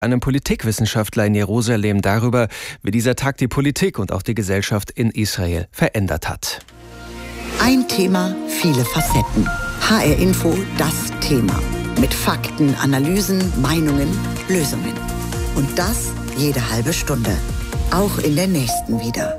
einem Politikwissenschaftler in Jerusalem darüber, wie dieser Tag die Politik und auch die Gesellschaft in Israel verändert hat. Ein Thema, viele Facetten. HR Info, das Thema. Mit Fakten, Analysen, Meinungen, Lösungen. Und das jede halbe Stunde. Auch in der nächsten wieder.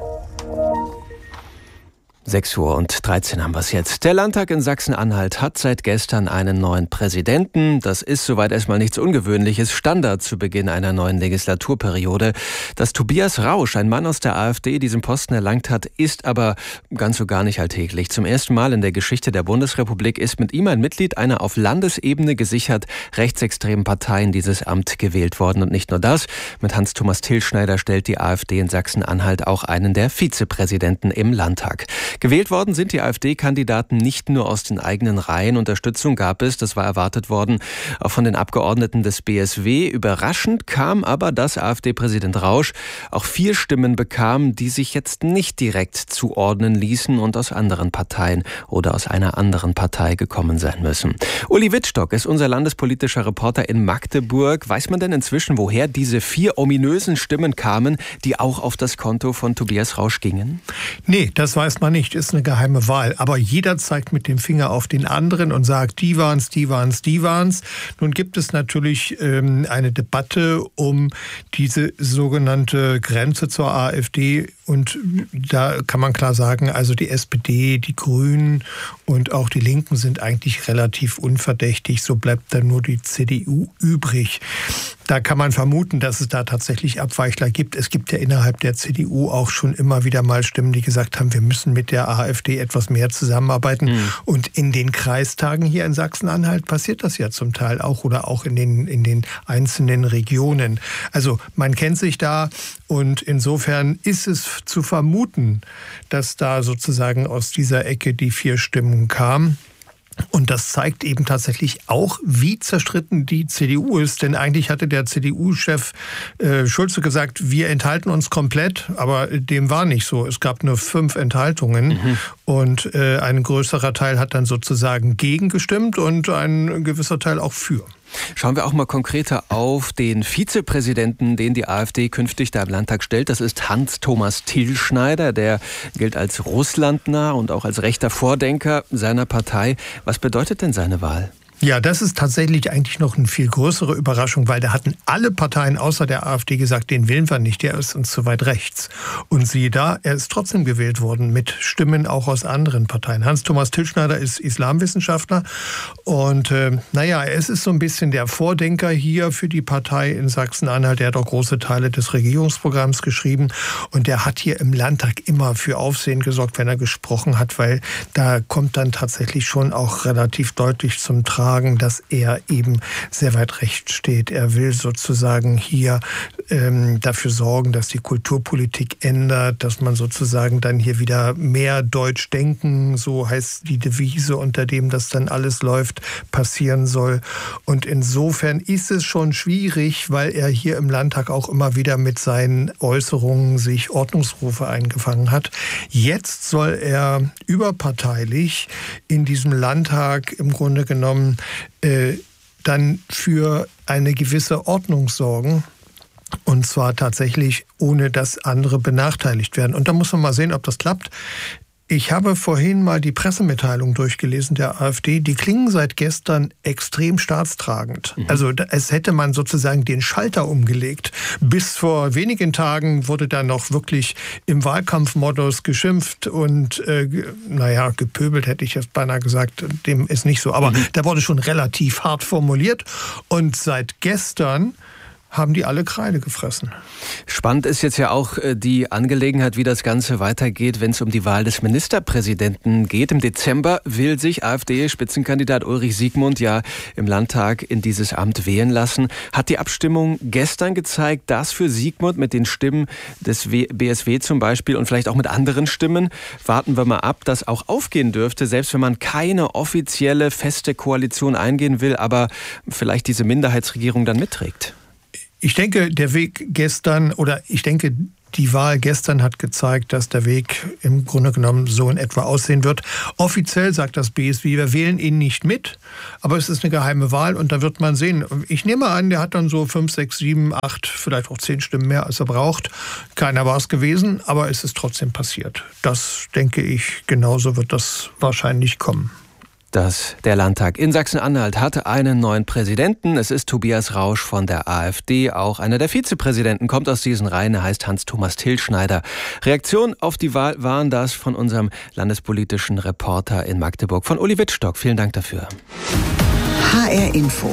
6:13 Uhr haben wir es jetzt. Der Landtag in Sachsen-Anhalt hat seit gestern einen neuen Präsidenten. Das ist soweit erstmal nichts Ungewöhnliches. Standard zu Beginn einer neuen Legislaturperiode. Dass Tobias Rausch, ein Mann aus der AfD, diesen Posten erlangt hat, ist aber ganz so gar nicht alltäglich. Zum ersten Mal in der Geschichte der Bundesrepublik ist mit ihm ein Mitglied einer auf Landesebene gesichert rechtsextremen Partei in dieses Amt gewählt worden. Und nicht nur das, mit Hans-Thomas Tilschneider stellt die AfD in Sachsen-Anhalt auch einen der Vizepräsidenten im Landtag. Gewählt worden sind die AfD-Kandidaten nicht nur aus den eigenen Reihen. Unterstützung gab es, das war erwartet worden, auch von den Abgeordneten des BSW. Überraschend kam aber, dass AfD-Präsident Rausch auch 4 Stimmen bekam, die sich jetzt nicht direkt zuordnen ließen und aus anderen Parteien oder aus einer anderen Partei gekommen sein müssen. Uli Wittstock ist unser landespolitischer Reporter in Magdeburg. Weiß man denn inzwischen, woher diese 4 ominösen Stimmen kamen, die auch auf das Konto von Tobias Rausch gingen? Nee, das weiß man nicht. Ist eine geheime Wahl. Aber jeder zeigt mit dem Finger auf den anderen und sagt, die waren's, die waren's, die waren's. Nun gibt es natürlich eine Debatte um diese sogenannte Grenze zur AfD. Und da kann man klar sagen, also die SPD, die Grünen und auch die Linken sind eigentlich relativ unverdächtig. So bleibt dann nur die CDU übrig. Da kann man vermuten, dass es da tatsächlich Abweichler gibt. Es gibt ja innerhalb der CDU auch schon immer wieder mal Stimmen, die gesagt haben, wir müssen mit der AfD etwas mehr zusammenarbeiten. Und in den Kreistagen hier in Sachsen-Anhalt passiert das ja zum Teil auch oder auch in den einzelnen Regionen. Also man kennt sich da und insofern ist es zu vermuten, dass da sozusagen aus dieser Ecke die 4 Stimmen kamen. Und das zeigt eben tatsächlich auch, wie zerstritten die CDU ist. Denn eigentlich hatte der CDU-Chef Schulze gesagt, wir enthalten uns komplett. Aber dem war nicht so. Es gab nur 5 Enthaltungen. Und ein größerer Teil hat dann sozusagen gegen gestimmt und ein gewisser Teil auch für. Schauen wir auch mal konkreter auf den Vizepräsidenten, den die AfD künftig da im Landtag stellt. Das ist Hans-Thomas Tilschneider. Der gilt als russlandnah und auch als rechter Vordenker seiner Partei. Was bedeutet denn seine Wahl? Ja, das ist tatsächlich eigentlich noch eine viel größere Überraschung, weil da hatten alle Parteien außer der AfD gesagt, den wählen wir nicht, der ist uns zu weit rechts. Und siehe da, er ist trotzdem gewählt worden mit Stimmen auch aus anderen Parteien. Hans-Thomas Tilschneider ist Islamwissenschaftler und es ist so ein bisschen der Vordenker hier für die Partei in Sachsen-Anhalt. Der hat auch große Teile des Regierungsprogramms geschrieben und der hat hier im Landtag immer für Aufsehen gesorgt, wenn er gesprochen hat, weil da kommt dann tatsächlich schon auch relativ deutlich zum Tragen, dass er eben sehr weit rechts steht. Er will sozusagen hier dafür sorgen, dass die Kulturpolitik ändert, dass man sozusagen dann hier wieder mehr Deutsch denken, so heißt die Devise, unter dem das dann alles läuft, passieren soll. Und insofern ist es schon schwierig, weil er hier im Landtag auch immer wieder mit seinen Äußerungen sich Ordnungsrufe eingefangen hat. Jetzt soll er überparteilich in diesem Landtag im Grunde genommen dann für eine gewisse Ordnung sorgen. Und zwar tatsächlich, ohne dass andere benachteiligt werden. Und da muss man mal sehen, ob das klappt. Ich habe vorhin mal die Pressemitteilung durchgelesen der AfD. Die klingen seit gestern extrem staatstragend. Also es hätte man sozusagen den Schalter umgelegt. Bis vor wenigen Tagen wurde da noch wirklich im Wahlkampfmodus geschimpft und gepöbelt, hätte ich jetzt beinahe gesagt. Dem ist nicht so. Aber da wurde schon relativ hart formuliert. Und seit gestern haben die alle Kreide gefressen. Spannend ist jetzt ja auch die Angelegenheit, wie das Ganze weitergeht, wenn es um die Wahl des Ministerpräsidenten geht. Im Dezember will sich AfD-Spitzenkandidat Ulrich Siegmund ja im Landtag in dieses Amt wählen lassen. Hat die Abstimmung gestern gezeigt, dass für Siegmund mit den Stimmen des BSW zum Beispiel und vielleicht auch mit anderen Stimmen, warten wir mal ab, das auch aufgehen dürfte, selbst wenn man keine offizielle, feste Koalition eingehen will, aber vielleicht diese Minderheitsregierung dann mitträgt? Ich denke, der Weg gestern, oder ich denke, Die Wahl gestern hat gezeigt, dass der Weg im Grunde genommen so in etwa aussehen wird. Offiziell sagt das BSW, wir wählen ihn nicht mit, aber es ist eine geheime Wahl und da wird man sehen. Ich nehme an, der hat dann so 5, 6, 7, 8, vielleicht auch 10 Stimmen mehr, als er braucht. Keiner war es gewesen, aber es ist trotzdem passiert. Das denke ich, genauso wird das wahrscheinlich kommen. Der Landtag in Sachsen-Anhalt hatte einen neuen Präsidenten. Es ist Tobias Rausch von der AfD. Auch einer der Vizepräsidenten kommt aus diesen Reihen. Er heißt Hans-Thomas Tilschneider. Reaktion auf die Wahl waren das von unserem landespolitischen Reporter in Magdeburg, von Uli Wittstock. Vielen Dank dafür. HR Info.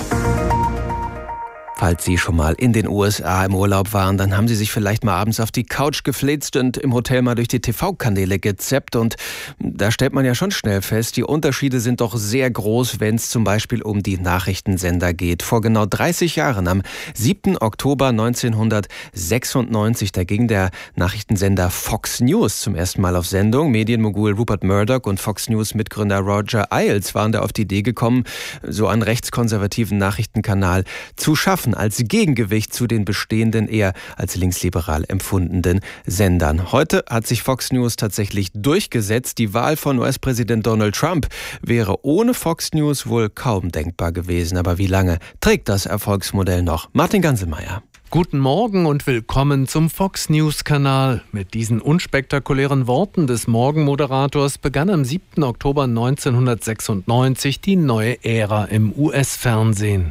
Falls Sie schon mal in den USA im Urlaub waren, dann haben Sie sich vielleicht mal abends auf die Couch geflitzt und im Hotel mal durch die TV-Kanäle gezappt. Und da stellt man ja schon schnell fest, die Unterschiede sind doch sehr groß, wenn es zum Beispiel um die Nachrichtensender geht. Vor genau 30 Jahren, am 7. Oktober 1996, da ging der Nachrichtensender Fox News zum ersten Mal auf Sendung. Medienmogul Rupert Murdoch und Fox News-Mitgründer Roger Ailes waren da auf die Idee gekommen, so einen rechtskonservativen Nachrichtenkanal zu schaffen, als Gegengewicht zu den bestehenden, eher als linksliberal empfundenen Sendern. Heute hat sich Fox News tatsächlich durchgesetzt. Die Wahl von US-Präsident Donald Trump wäre ohne Fox News wohl kaum denkbar gewesen. Aber wie lange trägt das Erfolgsmodell noch? Martin Ganselmeier. Guten Morgen und willkommen zum Fox News-Kanal. Mit diesen unspektakulären Worten des Morgenmoderators begann am 7. Oktober 1996 die neue Ära im US-Fernsehen.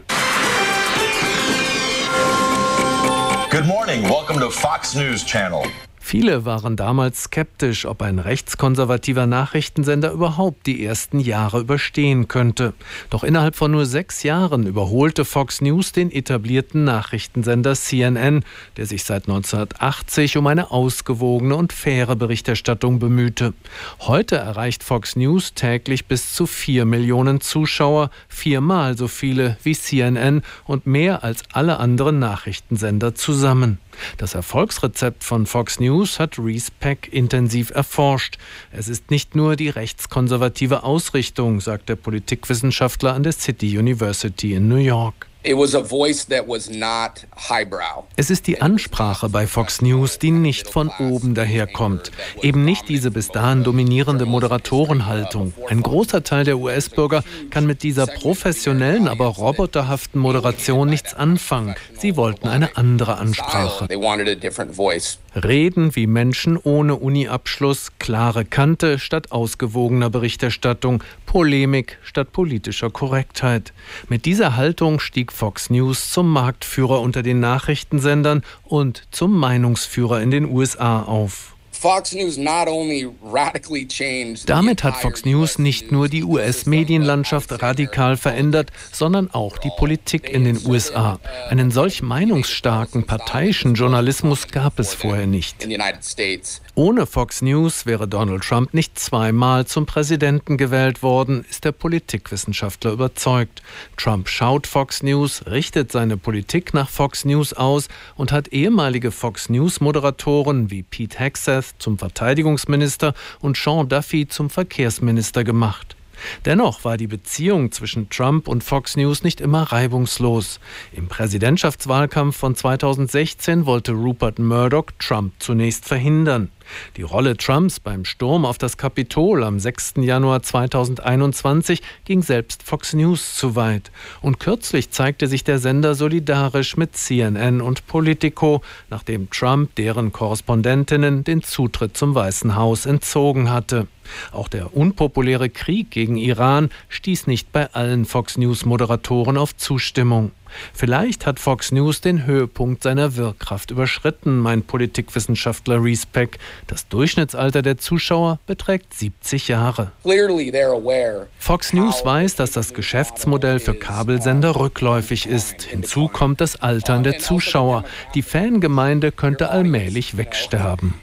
Good morning. Welcome to Fox News Channel. Viele waren damals skeptisch, ob ein rechtskonservativer Nachrichtensender überhaupt die ersten Jahre überstehen könnte. Doch innerhalb von nur 6 Jahren überholte Fox News den etablierten Nachrichtensender CNN, der sich seit 1980 um eine ausgewogene und faire Berichterstattung bemühte. Heute erreicht Fox News täglich bis zu 4 Millionen Zuschauer, 4-mal so viele wie CNN und mehr als alle anderen Nachrichtensender zusammen. Das Erfolgsrezept von Fox News hat Reese Peck intensiv erforscht. Es ist nicht nur die rechtskonservative Ausrichtung, sagt der Politikwissenschaftler an der City University in New York. Es ist die Ansprache bei Fox News, die nicht von oben daherkommt. Eben nicht diese bis dahin dominierende Moderatorenhaltung. Ein großer Teil der US-Bürger kann mit dieser professionellen, aber roboterhaften Moderation nichts anfangen. Sie wollten eine andere Ansprache. Reden wie Menschen ohne Uni-Abschluss, klare Kante statt ausgewogener Berichterstattung, Polemik statt politischer Korrektheit. Mit dieser Haltung stieg Fox News zum Marktführer unter den Nachrichtensendern und zum Meinungsführer in den USA auf. Damit hat Fox News nicht nur die US-Medienlandschaft radikal verändert, sondern auch die Politik in den USA. Einen solch meinungsstarken parteiischen Journalismus gab es vorher nicht. Ohne Fox News wäre Donald Trump nicht 2-mal zum Präsidenten gewählt worden, ist der Politikwissenschaftler überzeugt. Trump schaut Fox News, richtet seine Politik nach Fox News aus und hat ehemalige Fox News-Moderatoren wie Pete Hegseth zum Verteidigungsminister und Sean Duffy zum Verkehrsminister gemacht. Dennoch war die Beziehung zwischen Trump und Fox News nicht immer reibungslos. Im Präsidentschaftswahlkampf von 2016 wollte Rupert Murdoch Trump zunächst verhindern. Die Rolle Trumps beim Sturm auf das Kapitol am 6. Januar 2021 ging selbst Fox News zu weit. Und kürzlich zeigte sich der Sender solidarisch mit CNN und Politico, nachdem Trump deren Korrespondentinnen den Zutritt zum Weißen Haus entzogen hatte. Auch der unpopuläre Krieg gegen Iran stieß nicht bei allen Fox News-Moderatoren auf Zustimmung. Vielleicht hat Fox News den Höhepunkt seiner Wirkkraft überschritten, meint Politikwissenschaftler Reese Peck. Das Durchschnittsalter der Zuschauer beträgt 70 Jahre. Fox News weiß, dass das Geschäftsmodell für Kabelsender rückläufig ist. Hinzu kommt das Altern der Zuschauer. Die Fangemeinde könnte allmählich wegsterben.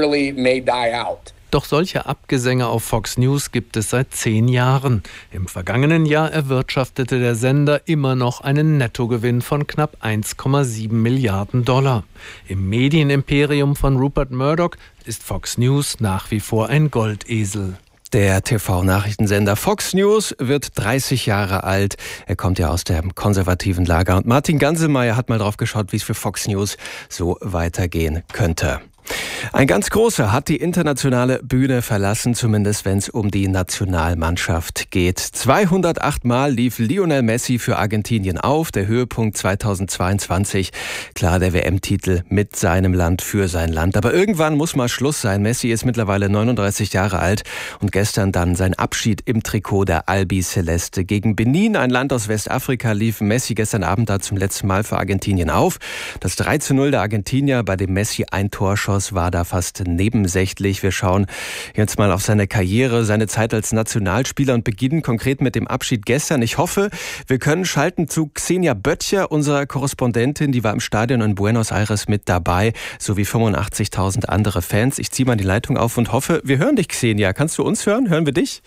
Doch solche Abgesänge auf Fox News gibt es seit 10 Jahren. Im vergangenen Jahr erwirtschaftete der Sender immer noch einen Nettogewinn von knapp 1,7 Milliarden $. Im Medienimperium von Rupert Murdoch ist Fox News nach wie vor ein Goldesel. Der TV-Nachrichtensender Fox News wird 30 Jahre alt. Er kommt ja aus dem konservativen Lager. Und Martin Ganselmeier hat mal drauf geschaut, wie es für Fox News so weitergehen könnte. Ein ganz großer hat die internationale Bühne verlassen, zumindest wenn es um die Nationalmannschaft geht. 208 Mal lief Lionel Messi für Argentinien auf, der Höhepunkt 2022. Klar, der WM-Titel mit seinem Land für sein Land. Aber irgendwann muss mal Schluss sein. Messi ist mittlerweile 39 Jahre alt und gestern dann sein Abschied im Trikot der Albi Celeste. Gegen Benin, ein Land aus Westafrika, lief Messi gestern Abend da zum letzten Mal für Argentinien auf. Das 3:0 der Argentinier, bei dem Messi ein Tor schoss, war da fast nebensächlich. Wir schauen jetzt mal auf seine Karriere, seine Zeit als Nationalspieler und beginnen konkret mit dem Abschied gestern. Ich hoffe, wir können schalten zu Xenia Böttcher, unserer Korrespondentin. Die war im Stadion in Buenos Aires mit dabei, sowie 85.000 andere Fans. Ich ziehe mal die Leitung auf und hoffe, wir hören dich, Xenia. Kannst du uns hören? Hören wir dich?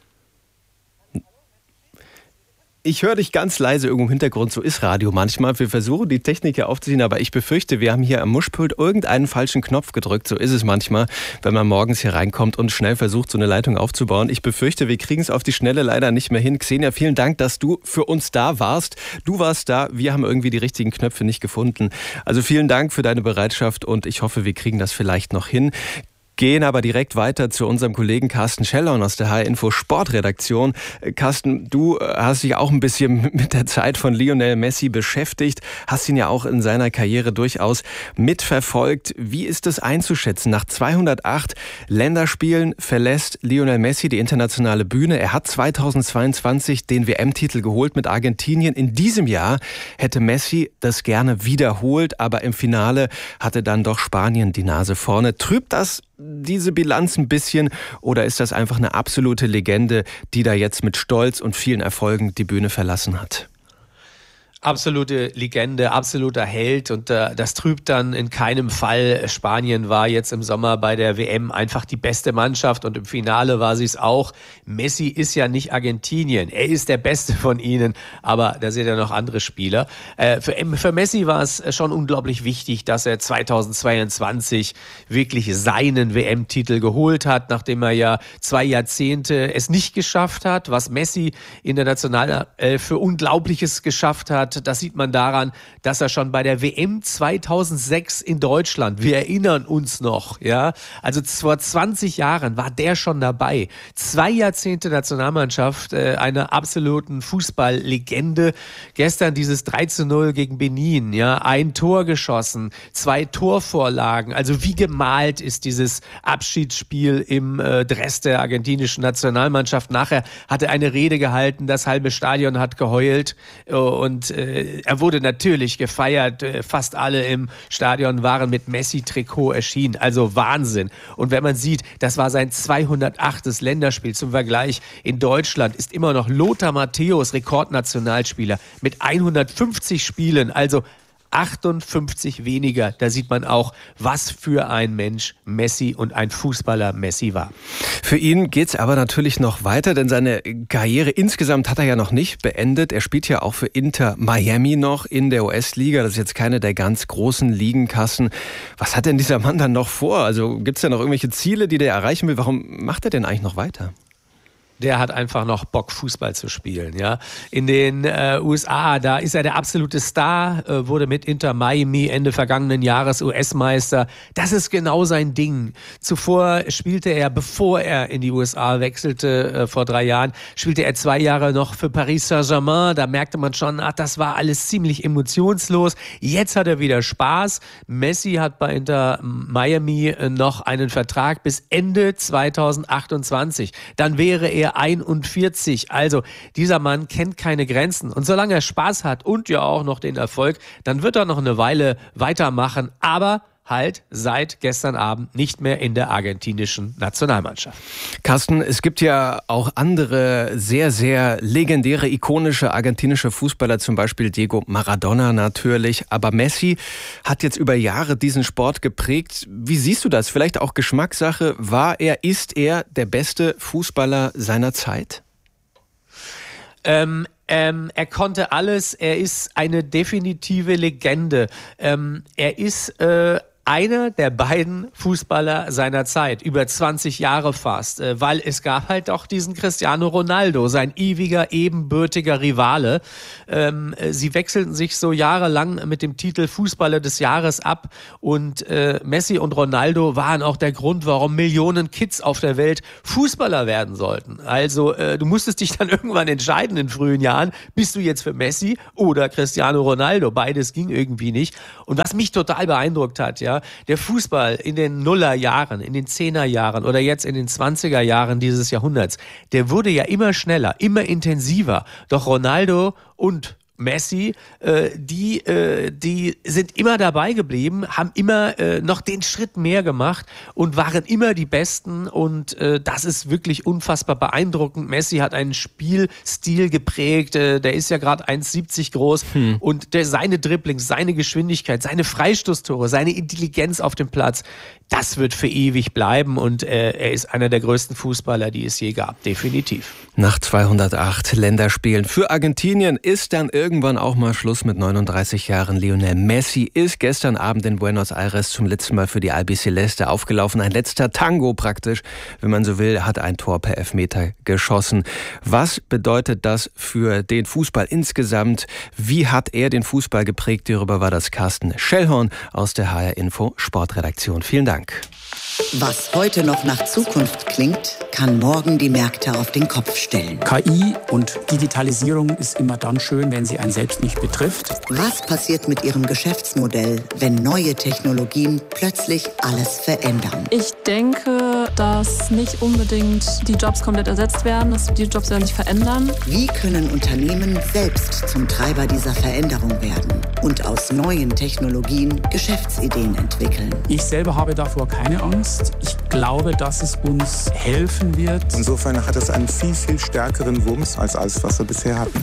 Ich höre dich ganz leise irgendwo im Hintergrund, so ist Radio manchmal. Wir versuchen, die Technik hier aufzuziehen, aber ich befürchte, wir haben hier am Mischpult irgendeinen falschen Knopf gedrückt. So ist es manchmal, wenn man morgens hier reinkommt und schnell versucht, so eine Leitung aufzubauen. Ich befürchte, wir kriegen es auf die Schnelle leider nicht mehr hin. Xenia, vielen Dank, dass du für uns da warst. Du warst da, wir haben irgendwie die richtigen Knöpfe nicht gefunden. Also vielen Dank für deine Bereitschaft und ich hoffe, wir kriegen das vielleicht noch hin. Gehen aber direkt weiter zu unserem Kollegen Carsten Schellhorn aus der HR-Info Sportredaktion. Carsten, du hast dich auch ein bisschen mit der Zeit von Lionel Messi beschäftigt, hast ihn ja auch in seiner Karriere durchaus mitverfolgt. Wie ist es einzuschätzen? Nach 208 Länderspielen verlässt Lionel Messi die internationale Bühne. Er hat 2022 den WM-Titel geholt mit Argentinien. In diesem Jahr hätte Messi das gerne wiederholt, aber im Finale hatte dann doch Spanien die Nase vorne. Trübt das diese Bilanz ein bisschen oder ist das einfach eine absolute Legende, die da jetzt mit Stolz und vielen Erfolgen die Bühne verlassen hat? Absolute Legende, absoluter Held und das trübt dann in keinem Fall. Spanien war jetzt im Sommer bei der WM einfach die beste Mannschaft und im Finale war sie es auch. Messi ist ja nicht Argentinien, er ist der Beste von ihnen, aber da sind ja noch andere Spieler. Für Messi war es schon unglaublich wichtig, dass er 2022 wirklich seinen WM-Titel geholt hat, nachdem er ja 2 Jahrzehnte es nicht geschafft hat, was Messi in der Nationalelf für Unglaubliches geschafft hat. Das sieht man daran, dass er schon bei der WM 2006 in Deutschland, wir erinnern uns noch, ja, also vor 20 Jahren war der schon dabei. 2 Jahrzehnte Nationalmannschaft, einer absoluten Fußballlegende. Gestern dieses 3:0 gegen Benin, ja, 1 Tor geschossen, 2 Torvorlagen. Also wie gemalt ist dieses Abschiedsspiel im Dress der argentinischen Nationalmannschaft. Nachher hat er eine Rede gehalten, das halbe Stadion hat geheult und er wurde natürlich gefeiert. Fast alle im Stadion waren mit Messi-Trikot erschienen. Also Wahnsinn. Und wenn man sieht, das war sein 208. Länderspiel. Zum Vergleich, in Deutschland ist immer noch Lothar Matthäus Rekordnationalspieler mit 150 Spielen. Also 58 weniger. Da sieht man auch, was für ein Mensch Messi und ein Fußballer Messi war. Für ihn geht's aber natürlich noch weiter, denn seine Karriere insgesamt hat er ja noch nicht beendet. Er spielt ja auch für Inter Miami noch in der US-Liga. Das ist jetzt keine der ganz großen Ligenkassen. Was hat denn dieser Mann dann noch vor? Also gibt's da noch irgendwelche Ziele, die der erreichen will? Warum macht er denn eigentlich noch weiter? Der hat einfach noch Bock, Fußball zu spielen. Ja, in den USA, da ist er der absolute Star, wurde mit Inter Miami Ende vergangenen Jahres US-Meister. Das ist genau sein Ding. Zuvor spielte er, bevor er in die USA wechselte, vor 3 Jahren, spielte er 2 Jahre noch für Paris Saint-Germain. Da merkte man schon, das war alles ziemlich emotionslos. Jetzt hat er wieder Spaß. Messi hat bei Inter Miami noch einen Vertrag bis Ende 2028. Dann wäre er 41. Also dieser Mann kennt keine Grenzen. Und solange er Spaß hat und ja auch noch den Erfolg, dann wird er noch eine Weile weitermachen. Aber halt seit gestern Abend nicht mehr in der argentinischen Nationalmannschaft. Carsten, es gibt ja auch andere sehr, sehr legendäre, ikonische argentinische Fußballer, zum Beispiel Diego Maradona natürlich. Aber Messi hat jetzt über Jahre diesen Sport geprägt. Wie siehst du das? Vielleicht auch Geschmackssache. Ist er der beste Fußballer seiner Zeit? Er konnte alles. Er ist eine definitive Legende. Er ist einer der beiden Fußballer seiner Zeit, über 20 Jahre fast, weil es gab halt auch diesen Cristiano Ronaldo, sein ewiger, ebenbürtiger Rivale. Sie wechselten sich so jahrelang mit dem Titel Fußballer des Jahres ab und Messi und Ronaldo waren auch der Grund, warum Millionen Kids auf der Welt Fußballer werden sollten. Also du musstest dich dann irgendwann entscheiden in frühen Jahren, bist du jetzt für Messi oder Cristiano Ronaldo? Beides ging irgendwie nicht. Und was mich total beeindruckt hat, ja, der Fußball in den Nullerjahren, in den 10er-Jahren oder jetzt in den 20er-Jahren dieses Jahrhunderts, der wurde ja immer schneller, immer intensiver. Doch Ronaldo und Messi, die sind immer dabei geblieben, haben immer noch den Schritt mehr gemacht und waren immer die Besten und das ist wirklich unfassbar beeindruckend. Messi hat einen Spielstil geprägt, der ist ja gerade 1,70 groß und seine Dribblings, seine Geschwindigkeit, seine Freistoßtore, seine Intelligenz auf dem Platz, das wird für ewig bleiben und er ist einer der größten Fußballer, die es je gab, definitiv. Nach 208 Länderspielen für Argentinien ist dann irgendwann auch mal Schluss mit 39 Jahren. Lionel Messi ist gestern Abend in Buenos Aires zum letzten Mal für die Albiceleste aufgelaufen. Ein letzter Tango praktisch, wenn man so will, hat ein Tor per Elfmeter geschossen. Was bedeutet das für den Fußball insgesamt? Wie hat er den Fußball geprägt? Darüber war das Carsten Schellhorn aus der HR Info Sportredaktion. Vielen Dank. Was heute noch nach Zukunft klingt, kann morgen die Märkte auf den Kopf stellen. KI und Digitalisierung ist immer dann schön, wenn sie einen selbst nicht betrifft. Was passiert mit Ihrem Geschäftsmodell, wenn neue Technologien plötzlich alles verändern? Ich denke, dass nicht unbedingt die Jobs komplett ersetzt werden, dass die Jobs werden sich verändern. Wie können Unternehmen selbst zum Treiber dieser Veränderung werden und aus neuen Technologien Geschäftsideen entwickeln? Ich selber habe davor keine Angst. Ich glaube, dass es uns helfen wird. Insofern hat es einen viel, viel stärkeren Wumms als alles, was wir bisher hatten.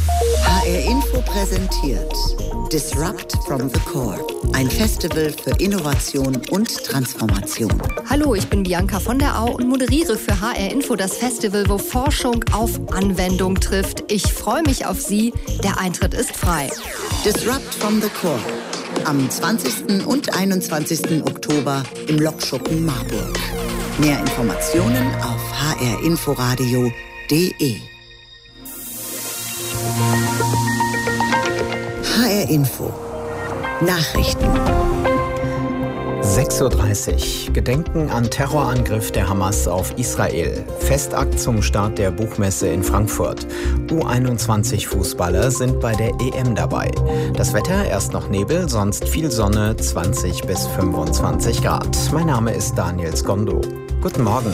HR Info präsentiert Disrupt from the Core. Ein Festival für Innovation und Transformation. Hallo, ich bin Bianca von der Au und moderiere für HR Info das Festival, wo Forschung auf Anwendung trifft. Ich freue mich auf Sie. Der Eintritt ist frei. Disrupt from the Core. Am 20. und 21. Oktober im Lokschuppen Marburg. Mehr Informationen auf hrinforadio.de. HR Info. Nachrichten. 6:30 Uhr. Gedenken an Terrorangriff der Hamas auf Israel. Festakt zum Start der Buchmesse in Frankfurt. U21-Fußballer sind bei der EM dabei. Das Wetter erst noch Nebel, sonst viel Sonne, 20 bis 25 Grad. Mein Name ist Daniel Skondo. Guten Morgen.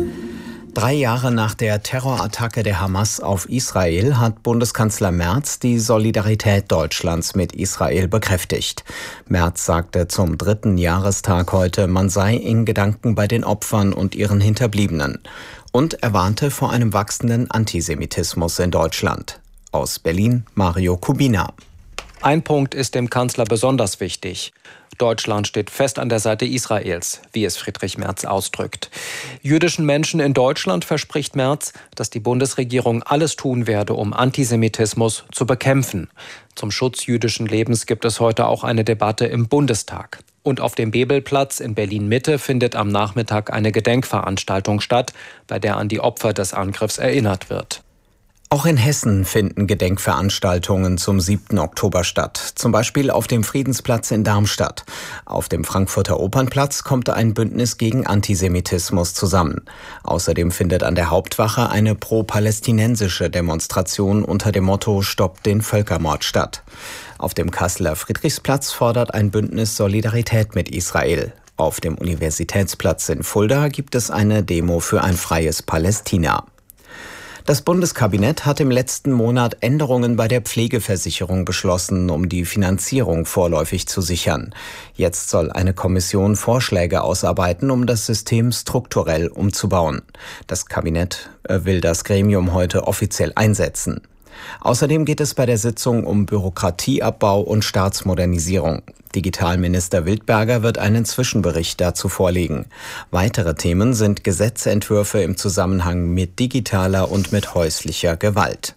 3 Jahre nach der Terrorattacke der Hamas auf Israel hat Bundeskanzler Merz die Solidarität Deutschlands mit Israel bekräftigt. Merz sagte zum 3. Jahrestag heute, man sei in Gedanken bei den Opfern und ihren Hinterbliebenen. Und er warnte vor einem wachsenden Antisemitismus in Deutschland. Aus Berlin, Mario Kubina. Ein Punkt ist dem Kanzler besonders wichtig. Deutschland steht fest an der Seite Israels, wie es Friedrich Merz ausdrückt. Jüdischen Menschen in Deutschland verspricht Merz, dass die Bundesregierung alles tun werde, um Antisemitismus zu bekämpfen. Zum Schutz jüdischen Lebens gibt es heute auch eine Debatte im Bundestag. Und auf dem Bebelplatz in Berlin-Mitte findet am Nachmittag eine Gedenkveranstaltung statt, bei der an die Opfer des Angriffs erinnert wird. Auch in Hessen finden Gedenkveranstaltungen zum 7. Oktober statt. Zum Beispiel auf dem Friedensplatz in Darmstadt. Auf dem Frankfurter Opernplatz kommt ein Bündnis gegen Antisemitismus zusammen. Außerdem findet an der Hauptwache eine pro-palästinensische Demonstration unter dem Motto »Stoppt den Völkermord« statt. Auf dem Kasseler Friedrichsplatz fordert ein Bündnis Solidarität mit Israel. Auf dem Universitätsplatz in Fulda gibt es eine Demo für ein freies Palästina. Das Bundeskabinett hat im letzten Monat Änderungen bei der Pflegeversicherung beschlossen, um die Finanzierung vorläufig zu sichern. Jetzt soll eine Kommission Vorschläge ausarbeiten, um das System strukturell umzubauen. Das Kabinett will das Gremium heute offiziell einsetzen. Außerdem geht es bei der Sitzung um Bürokratieabbau und Staatsmodernisierung. Digitalminister Wildberger wird einen Zwischenbericht dazu vorlegen. Weitere Themen sind Gesetzentwürfe im Zusammenhang mit digitaler und mit häuslicher Gewalt.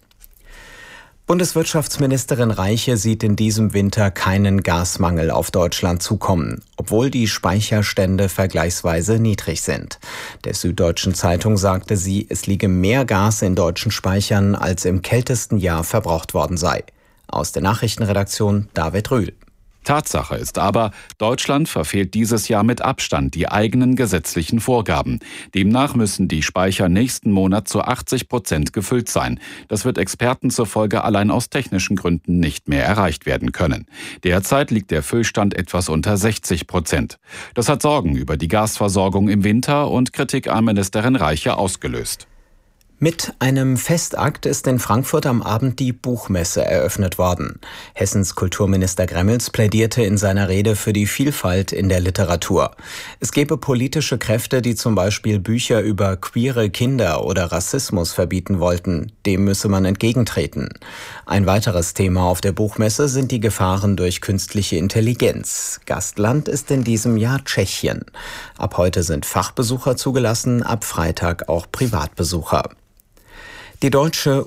Bundeswirtschaftsministerin Reiche sieht in diesem Winter keinen Gasmangel auf Deutschland zukommen. obwohl die Speicherstände vergleichsweise niedrig sind. Der Süddeutschen Zeitung sagte sie, es liege mehr Gas in deutschen Speichern, als im kältesten Jahr verbraucht worden sei. Aus der Nachrichtenredaktion David Rühl. Tatsache ist aber, Deutschland verfehlt dieses Jahr mit Abstand die eigenen gesetzlichen Vorgaben. Demnach müssen die Speicher nächsten Monat zu 80% gefüllt sein. Das wird Experten zufolge allein aus technischen Gründen nicht mehr erreicht werden können. Derzeit liegt der Füllstand etwas unter 60%. Das hat Sorgen über die Gasversorgung im Winter und Kritik an Ministerin Reiche ausgelöst. Mit einem Festakt ist in Frankfurt am Abend die Buchmesse eröffnet worden. Hessens Kulturminister Gremmels plädierte in seiner Rede für die Vielfalt in der Literatur. Es gebe politische Kräfte, die zum Beispiel Bücher über queere Kinder oder Rassismus verbieten wollten. Dem müsse man entgegentreten. Ein weiteres Thema auf der Buchmesse sind die Gefahren durch künstliche Intelligenz. Gastland ist in diesem Jahr Tschechien. Ab heute sind Fachbesucher zugelassen, ab Freitag auch Privatbesucher. Die deutsche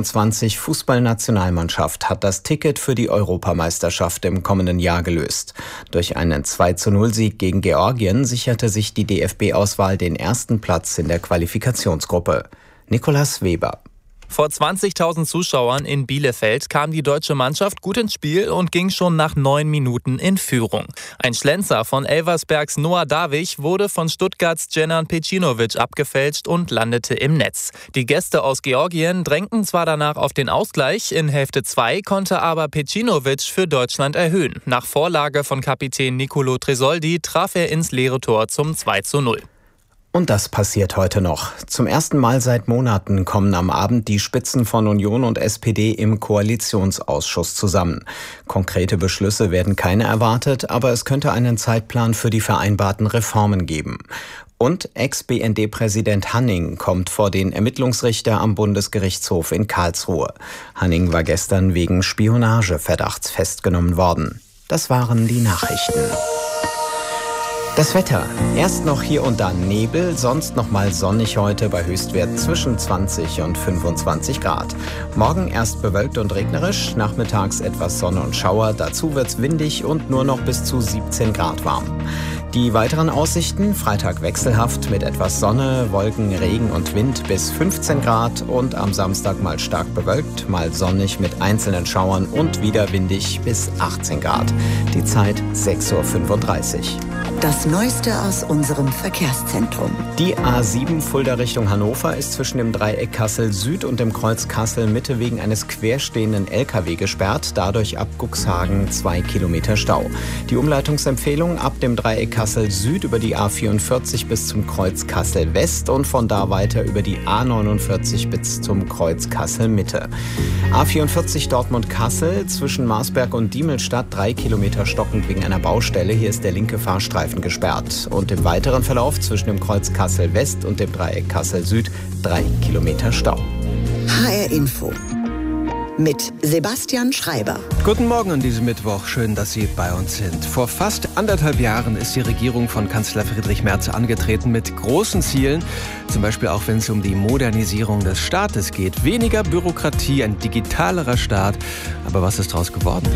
U21-Fußballnationalmannschaft hat das Ticket für die Europameisterschaft im kommenden Jahr gelöst. Durch einen 2:0-Sieg gegen Georgien sicherte sich die DFB-Auswahl den ersten Platz in der Qualifikationsgruppe. Nikolas Weber. Vor 20.000 Zuschauern in Bielefeld kam die deutsche Mannschaft gut ins Spiel und ging schon nach 9 Minuten in Führung. Ein Schlenzer von Elversbergs Noah Davich wurde von Stuttgarts Djenan Pecinovic abgefälscht und landete im Netz. Die Gäste aus Georgien drängten zwar danach auf den Ausgleich, in Hälfte 2 konnte aber Pecinovic für Deutschland erhöhen. Nach Vorlage von Kapitän Nicolo Tresoldi traf er ins leere Tor zum 2:0. Und das passiert heute noch. Zum ersten Mal seit Monaten kommen am Abend die Spitzen von Union und SPD im Koalitionsausschuss zusammen. Konkrete Beschlüsse werden keine erwartet, aber es könnte einen Zeitplan für die vereinbarten Reformen geben. Und Ex-BND-Präsident Hanning kommt vor den Ermittlungsrichter am Bundesgerichtshof in Karlsruhe. Hanning war gestern wegen Spionageverdachts festgenommen worden. Das waren die Nachrichten. Das Wetter. Erst noch hier und da Nebel, sonst noch mal sonnig heute bei Höchstwerten zwischen 20 und 25 Grad. Morgen erst bewölkt und regnerisch, nachmittags etwas Sonne und Schauer. Dazu wird's windig und nur noch bis zu 17 Grad warm. Die weiteren Aussichten: Freitag wechselhaft mit etwas Sonne, Wolken, Regen und Wind bis 15 Grad und am Samstag mal stark bewölkt, mal sonnig mit einzelnen Schauern und wieder windig bis 18 Grad. Die Zeit 6:35 Uhr. Das Neueste aus unserem Verkehrszentrum. Die A7 Fulda Richtung Hannover ist zwischen dem Dreieck Kassel Süd und dem Kreuz Kassel Mitte wegen eines querstehenden LKW gesperrt. Dadurch ab Cuxhagen 2 Kilometer Stau. Die Umleitungsempfehlung: ab dem Dreieck Kassel Süd über die A44 bis zum Kreuz Kassel West und von da weiter über die A49 bis zum Kreuz Kassel Mitte. A44 Dortmund-Kassel zwischen Marsberg und Diemelstadt 3 Kilometer stockend wegen einer Baustelle. Hier ist der linke Fahrstreifen gesperrt. Und im weiteren Verlauf zwischen dem Kreuz Kassel West und dem Dreieck Kassel Süd 3 Kilometer Stau. HR Info mit Sebastian Schreiber. Guten Morgen an diesem Mittwoch. Schön, dass Sie bei uns sind. Vor fast 1,5 Jahren ist die Regierung von Kanzler Friedrich Merz angetreten mit großen Zielen. Zum Beispiel auch, wenn es um die Modernisierung des Staates geht. Weniger Bürokratie, ein digitalerer Staat. Aber was ist daraus geworden?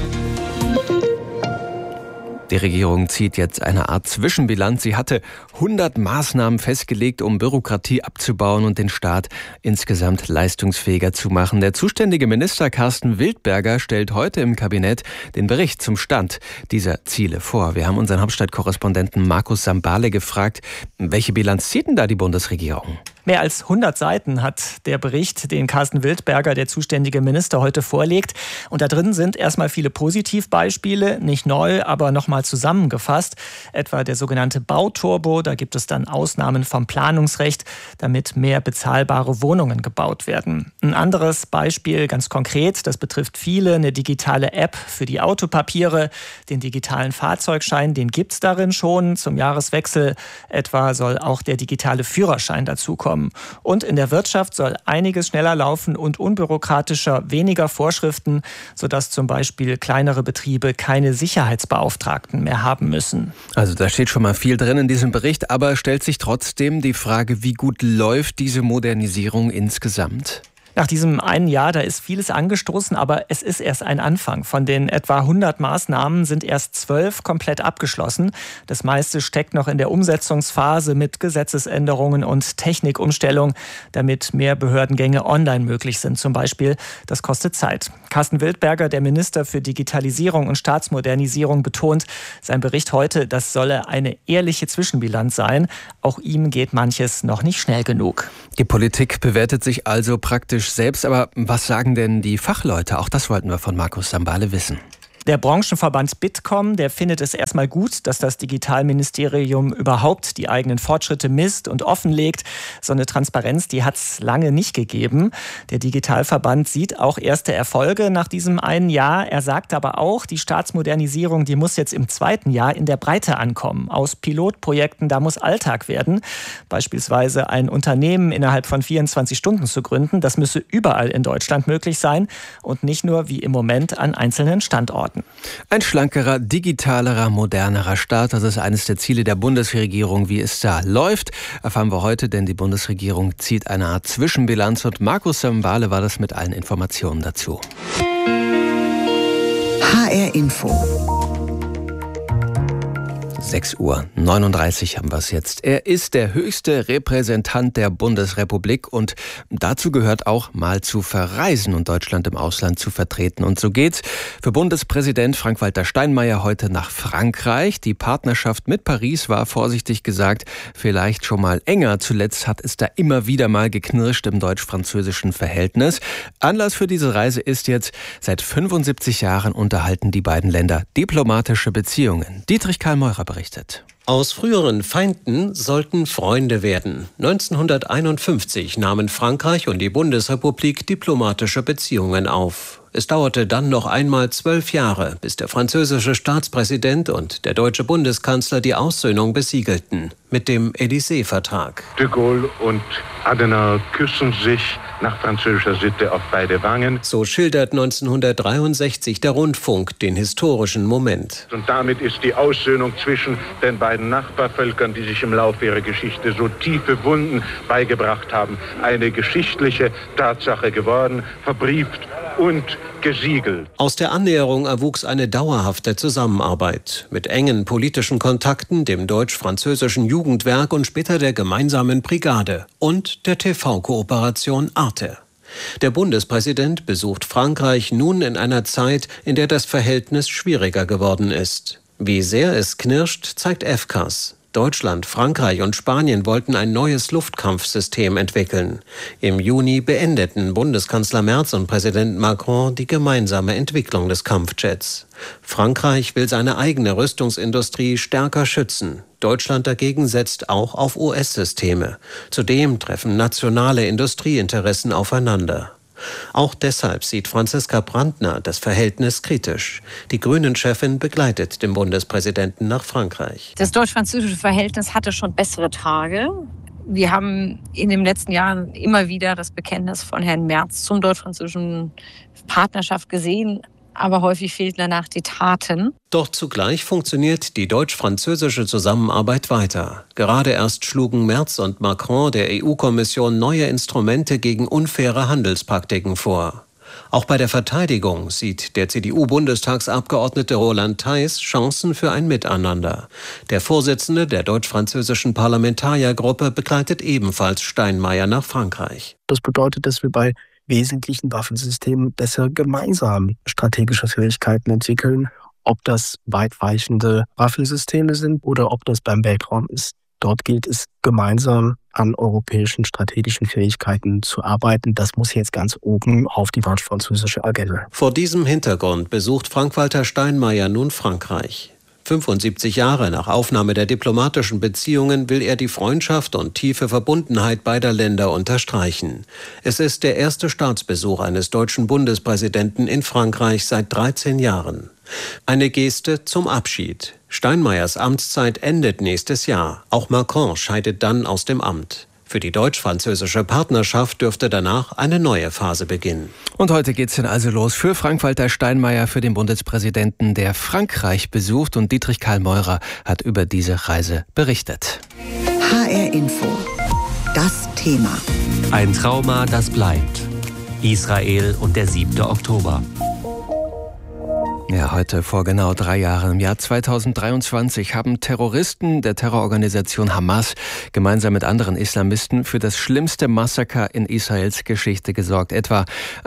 Die Regierung zieht jetzt eine Art Zwischenbilanz. Sie hatte 100 Maßnahmen festgelegt, um Bürokratie abzubauen und den Staat insgesamt leistungsfähiger zu machen. Der zuständige Minister Carsten Wildberger stellt heute im Kabinett den Bericht zum Stand dieser Ziele vor. Wir haben unseren Hauptstadtkorrespondenten Markus Sambale gefragt, welche Bilanz zieht denn da die Bundesregierung? Mehr als 100 Seiten hat der Bericht, den Carsten Wildberger, der zuständige Minister, heute vorlegt. Und da drin sind erstmal viele Positivbeispiele, nicht neu, aber nochmal zusammengefasst. Etwa der sogenannte Bauturbo, da gibt es dann Ausnahmen vom Planungsrecht, damit mehr bezahlbare Wohnungen gebaut werden. Ein anderes Beispiel, ganz konkret, das betrifft viele, eine digitale App für die Autopapiere, den digitalen Fahrzeugschein, den gibt's darin schon. Zum Jahreswechsel etwa soll auch der digitale Führerschein dazukommen. Und in der Wirtschaft soll einiges schneller laufen und unbürokratischer, weniger Vorschriften, sodass zum Beispiel kleinere Betriebe keine Sicherheitsbeauftragten mehr haben müssen. Also da steht schon mal viel drin in diesem Bericht, aber stellt sich trotzdem die Frage, wie gut läuft diese Modernisierung insgesamt? Nach diesem einen Jahr, da ist vieles angestoßen, aber es ist erst ein Anfang. Von den etwa 100 Maßnahmen sind erst 12 komplett abgeschlossen. Das meiste steckt noch in der Umsetzungsphase mit Gesetzesänderungen und Technikumstellung, damit mehr Behördengänge online möglich sind zum Beispiel. Das kostet Zeit. Carsten Wildberger, der Minister für Digitalisierung und Staatsmodernisierung, betont, sein Bericht heute, das solle eine ehrliche Zwischenbilanz sein. Auch ihm geht manches noch nicht schnell genug. Die Politik bewertet sich also praktisch selbst, aber was sagen denn die Fachleute? Auch das wollten wir von Markus Sambale wissen. Der Branchenverband Bitkom, der findet es erstmal gut, dass das Digitalministerium überhaupt die eigenen Fortschritte misst und offenlegt. So eine Transparenz, die hat es lange nicht gegeben. Der Digitalverband sieht auch erste Erfolge nach diesem einen Jahr. Er sagt aber auch, die Staatsmodernisierung, die muss jetzt im zweiten Jahr in der Breite ankommen. Aus Pilotprojekten, da muss Alltag werden. Beispielsweise ein Unternehmen innerhalb von 24 Stunden zu gründen, das müsse überall in Deutschland möglich sein und nicht nur wie im Moment an einzelnen Standorten. Ein schlankerer, digitalerer, modernerer Staat, das ist eines der Ziele der Bundesregierung. Wie es da läuft, erfahren wir heute, denn die Bundesregierung zieht eine Art Zwischenbilanz und Markus Sambale war das mit allen Informationen dazu. HR Info. 6:39 Uhr haben wir es jetzt. Er ist der höchste Repräsentant der Bundesrepublik und dazu gehört auch mal zu verreisen und Deutschland im Ausland zu vertreten. Und so geht's für Bundespräsident Frank-Walter Steinmeier heute nach Frankreich. Die Partnerschaft mit Paris war vorsichtig gesagt vielleicht schon mal enger. Zuletzt hat es da immer wieder mal geknirscht im deutsch-französischen Verhältnis. Anlass für diese Reise ist jetzt, seit 75 Jahren unterhalten die beiden Länder diplomatische Beziehungen. Dietrich Karl Meurer berichtet. Aus früheren Feinden sollten Freunde werden. 1951 nahmen Frankreich und die Bundesrepublik diplomatische Beziehungen auf. Es dauerte dann noch einmal 12 Jahre, bis der französische Staatspräsident und der deutsche Bundeskanzler die Aussöhnung besiegelten mit dem Élysée-Vertrag. De Gaulle und Adenauer küssen sich nach französischer Sitte auf beide Wangen. So schildert 1963 der Rundfunk den historischen Moment. Und damit ist die Aussöhnung zwischen den beiden Nachbarvölkern, die sich im Laufe ihrer Geschichte so tiefe Wunden beigebracht haben, eine geschichtliche Tatsache geworden, verbrieft und gesiegelt. Aus der Annäherung erwuchs eine dauerhafte Zusammenarbeit mit engen politischen Kontakten, dem deutsch-französischen Jugendwerk und später der gemeinsamen Brigade und der TV-Kooperation Arte. Der Bundespräsident besucht Frankreich nun in einer Zeit, in der das Verhältnis schwieriger geworden ist. Wie sehr es knirscht, zeigt FCAS. Deutschland, Frankreich und Spanien wollten ein neues Luftkampfsystem entwickeln. Im Juni beendeten Bundeskanzler Merz und Präsident Macron die gemeinsame Entwicklung des Kampfjets. Frankreich will seine eigene Rüstungsindustrie stärker schützen. Deutschland dagegen setzt auch auf US-Systeme. Zudem treffen nationale Industrieinteressen aufeinander. Auch deshalb sieht Franziska Brandner das Verhältnis kritisch. Die Grünen-Chefin begleitet den Bundespräsidenten nach Frankreich. Das deutsch-französische Verhältnis hatte schon bessere Tage. Wir haben in den letzten Jahren immer wieder das Bekenntnis von Herrn Merz zum deutsch-französischen Partnerschaft gesehen. Aber häufig fehlen danach die Taten. Doch zugleich funktioniert die deutsch-französische Zusammenarbeit weiter. Gerade erst schlugen Merz und Macron der EU-Kommission neue Instrumente gegen unfaire Handelspraktiken vor. Auch bei der Verteidigung sieht der CDU-Bundestagsabgeordnete Roland Theiss Chancen für ein Miteinander. Der Vorsitzende der deutsch-französischen Parlamentariergruppe begleitet ebenfalls Steinmeier nach Frankreich. Das bedeutet, dass wir bei wesentlichen Waffensystemen besser gemeinsam strategische Fähigkeiten entwickeln, ob das weitreichende Waffensysteme sind oder ob das beim Weltraum ist. Dort gilt es, gemeinsam an europäischen strategischen Fähigkeiten zu arbeiten. Das muss jetzt ganz oben auf die deutsch-französische Agenda. Vor diesem Hintergrund besucht Frank-Walter Steinmeier nun Frankreich. 75 Jahre nach Aufnahme der diplomatischen Beziehungen will er die Freundschaft und tiefe Verbundenheit beider Länder unterstreichen. Es ist der erste Staatsbesuch eines deutschen Bundespräsidenten in Frankreich seit 13 Jahren. Eine Geste zum Abschied. Steinmeiers Amtszeit endet nächstes Jahr. Auch Macron scheidet dann aus dem Amt. Für die deutsch-französische Partnerschaft dürfte danach eine neue Phase beginnen. Und heute geht's dann also los für Frank-Walter Steinmeier, für den Bundespräsidenten, der Frankreich besucht. Und Dietrich Karl Meurer hat über diese Reise berichtet. HR Info. Das Thema. Ein Trauma, das bleibt. Israel und der 7. Oktober. Ja, heute vor genau 3 Jahren, im Jahr 2023, haben Terroristen der Terrororganisation Hamas gemeinsam mit anderen Islamisten für das schlimmste Massaker in Israels Geschichte gesorgt. Etwa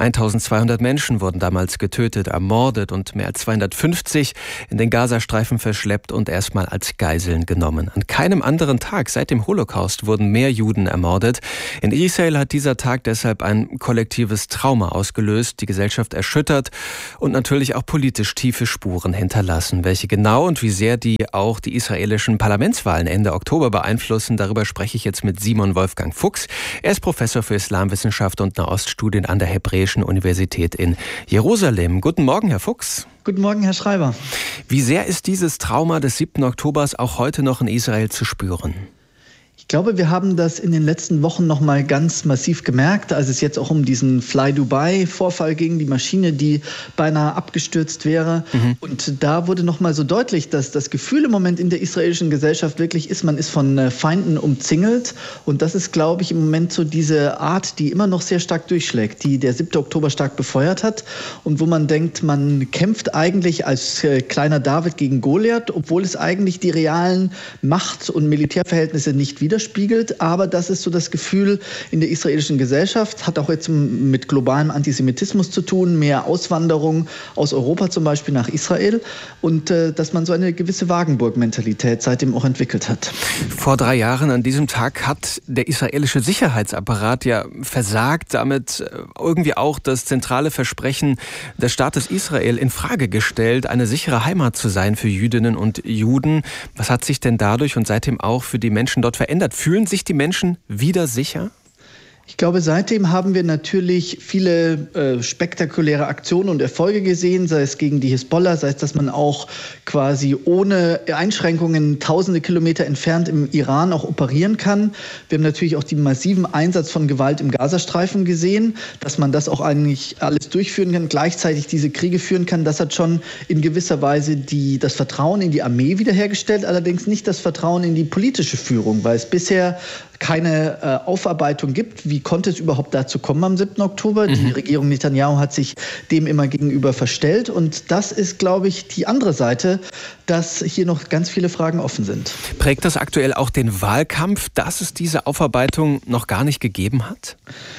1200 Menschen wurden damals getötet, ermordet und mehr als 250 in den Gazastreifen verschleppt und erstmal als Geiseln genommen. An keinem anderen Tag seit dem Holocaust wurden mehr Juden ermordet. In Israel hat dieser Tag deshalb ein kollektives Trauma ausgelöst, die Gesellschaft erschüttert und natürlich auch politisch tiefe Spuren hinterlassen. Welche genau und wie sehr die auch die israelischen Parlamentswahlen Ende Oktober beeinflussen, darüber spreche ich jetzt mit Simon Wolfgang Fuchs. Er ist Professor für Islamwissenschaft und Nahoststudien an der Hebräischen Universität in Jerusalem. Guten Morgen, Herr Fuchs. Guten Morgen, Herr Schreiber. Wie sehr ist dieses Trauma des 7. Oktobers auch heute noch in Israel zu spüren? Ich glaube, wir haben das in den letzten Wochen noch mal ganz massiv gemerkt, als es jetzt auch um diesen Fly Dubai-Vorfall ging, die Maschine, die beinahe abgestürzt wäre. Und da wurde noch mal so deutlich, dass das Gefühl im Moment in der israelischen Gesellschaft wirklich ist, man ist von Feinden umzingelt. Und das ist, glaube ich, im Moment so diese Art, die immer noch sehr stark durchschlägt, die der 7. Oktober stark befeuert hat und wo man denkt, man kämpft eigentlich als kleiner David gegen Goliath, obwohl es eigentlich die realen Macht- und Militärverhältnisse nicht widerspiegelt, aber das ist so das Gefühl in der israelischen Gesellschaft, hat auch jetzt mit globalem Antisemitismus zu tun, mehr Auswanderung aus Europa zum Beispiel nach Israel und dass man so eine gewisse Wagenburg-Mentalität seitdem auch entwickelt hat. Vor 3 Jahren an diesem Tag hat der israelische Sicherheitsapparat ja versagt, damit irgendwie auch das zentrale Versprechen des Staates Israel in Frage gestellt, eine sichere Heimat zu sein für Jüdinnen und Juden. Was hat sich denn dadurch und seitdem auch für die Menschen dort verändert? Fühlen sich die Menschen wieder sicher? Ich glaube, seitdem haben wir natürlich viele spektakuläre Aktionen und Erfolge gesehen, sei es gegen die Hisbollah, sei es, dass man auch quasi ohne Einschränkungen tausende Kilometer entfernt im Iran auch operieren kann. Wir haben natürlich auch den massiven Einsatz von Gewalt im Gazastreifen gesehen, dass man das auch eigentlich alles durchführen kann, gleichzeitig diese Kriege führen kann. Das hat schon in gewisser Weise das Vertrauen in die Armee wiederhergestellt, allerdings nicht das Vertrauen in die politische Führung, weil es bisher keine Aufarbeitung gibt. Wie konnte es überhaupt dazu kommen am 7. Oktober? Die Regierung Netanyahu hat sich dem immer gegenüber verstellt. Und das ist, glaube ich, die andere Seite, dass hier noch ganz viele Fragen offen sind. Prägt das aktuell auch den Wahlkampf, dass es diese Aufarbeitung noch gar nicht gegeben hat?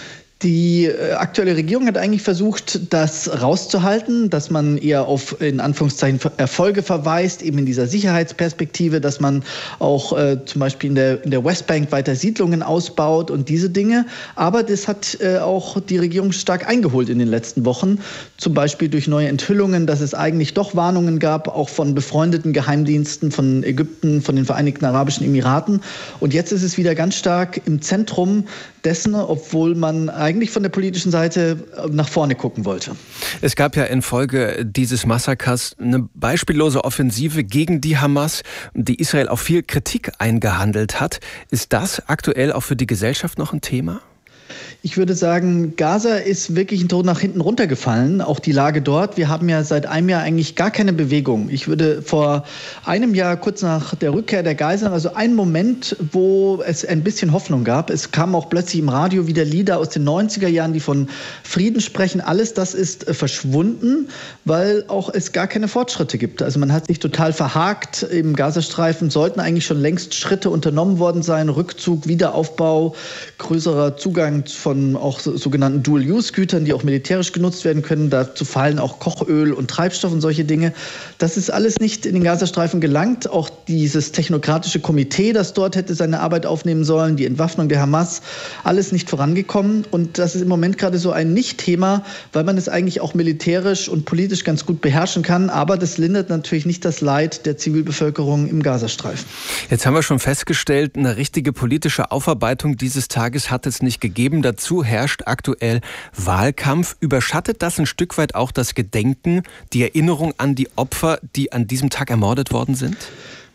Die aktuelle Regierung hat eigentlich versucht, das rauszuhalten, dass man eher auf, in Anführungszeichen, Erfolge verweist, eben in dieser Sicherheitsperspektive, dass man auch zum Beispiel in der Westbank weiter Siedlungen ausbaut und diese Dinge. Aber das hat auch die Regierung stark eingeholt in den letzten Wochen, zum Beispiel durch neue Enthüllungen, dass es eigentlich doch Warnungen gab, auch von befreundeten Geheimdiensten von Ägypten, von den Vereinigten Arabischen Emiraten. Und jetzt ist es wieder ganz stark im Zentrum dessen, obwohl man eigentlich von der politischen Seite nach vorne gucken wollte. Es gab ja infolge dieses Massakers eine beispiellose Offensive gegen die Hamas, die Israel auch viel Kritik eingehandelt hat. Ist das aktuell auch für die Gesellschaft noch ein Thema? Ich würde sagen, Gaza ist wirklich ein Tod nach hinten runtergefallen, auch die Lage dort. Wir haben ja seit einem Jahr eigentlich gar keine Bewegung. Ich würde vor einem Jahr, kurz nach der Rückkehr der Geiseln, also ein Moment, wo es ein bisschen Hoffnung gab. Es kamen auch plötzlich im Radio wieder Lieder aus den 90er Jahren, die von Frieden sprechen. Alles das ist verschwunden, weil auch es gar keine Fortschritte gibt. Also man hat sich total verhakt. Im Gazastreifen sollten eigentlich schon längst Schritte unternommen worden sein. Rückzug, Wiederaufbau, größerer Zugang von auch sogenannten Dual-Use-Gütern, die auch militärisch genutzt werden können. Dazu fallen auch Kochöl und Treibstoff und solche Dinge. Das ist alles nicht in den Gazastreifen gelangt. Auch dieses technokratische Komitee, das dort hätte seine Arbeit aufnehmen sollen, die Entwaffnung der Hamas, alles nicht vorangekommen. Und das ist im Moment gerade so ein Nicht-Thema, weil man es eigentlich auch militärisch und politisch ganz gut beherrschen kann. Aber das lindert natürlich nicht das Leid der Zivilbevölkerung im Gazastreifen. Jetzt haben wir schon festgestellt, eine richtige politische Aufarbeitung dieses Tages hat es nicht gegeben. Dazu herrscht aktuell Wahlkampf. Überschattet das ein Stück weit auch das Gedenken, die Erinnerung an die Opfer, die an diesem Tag ermordet worden sind?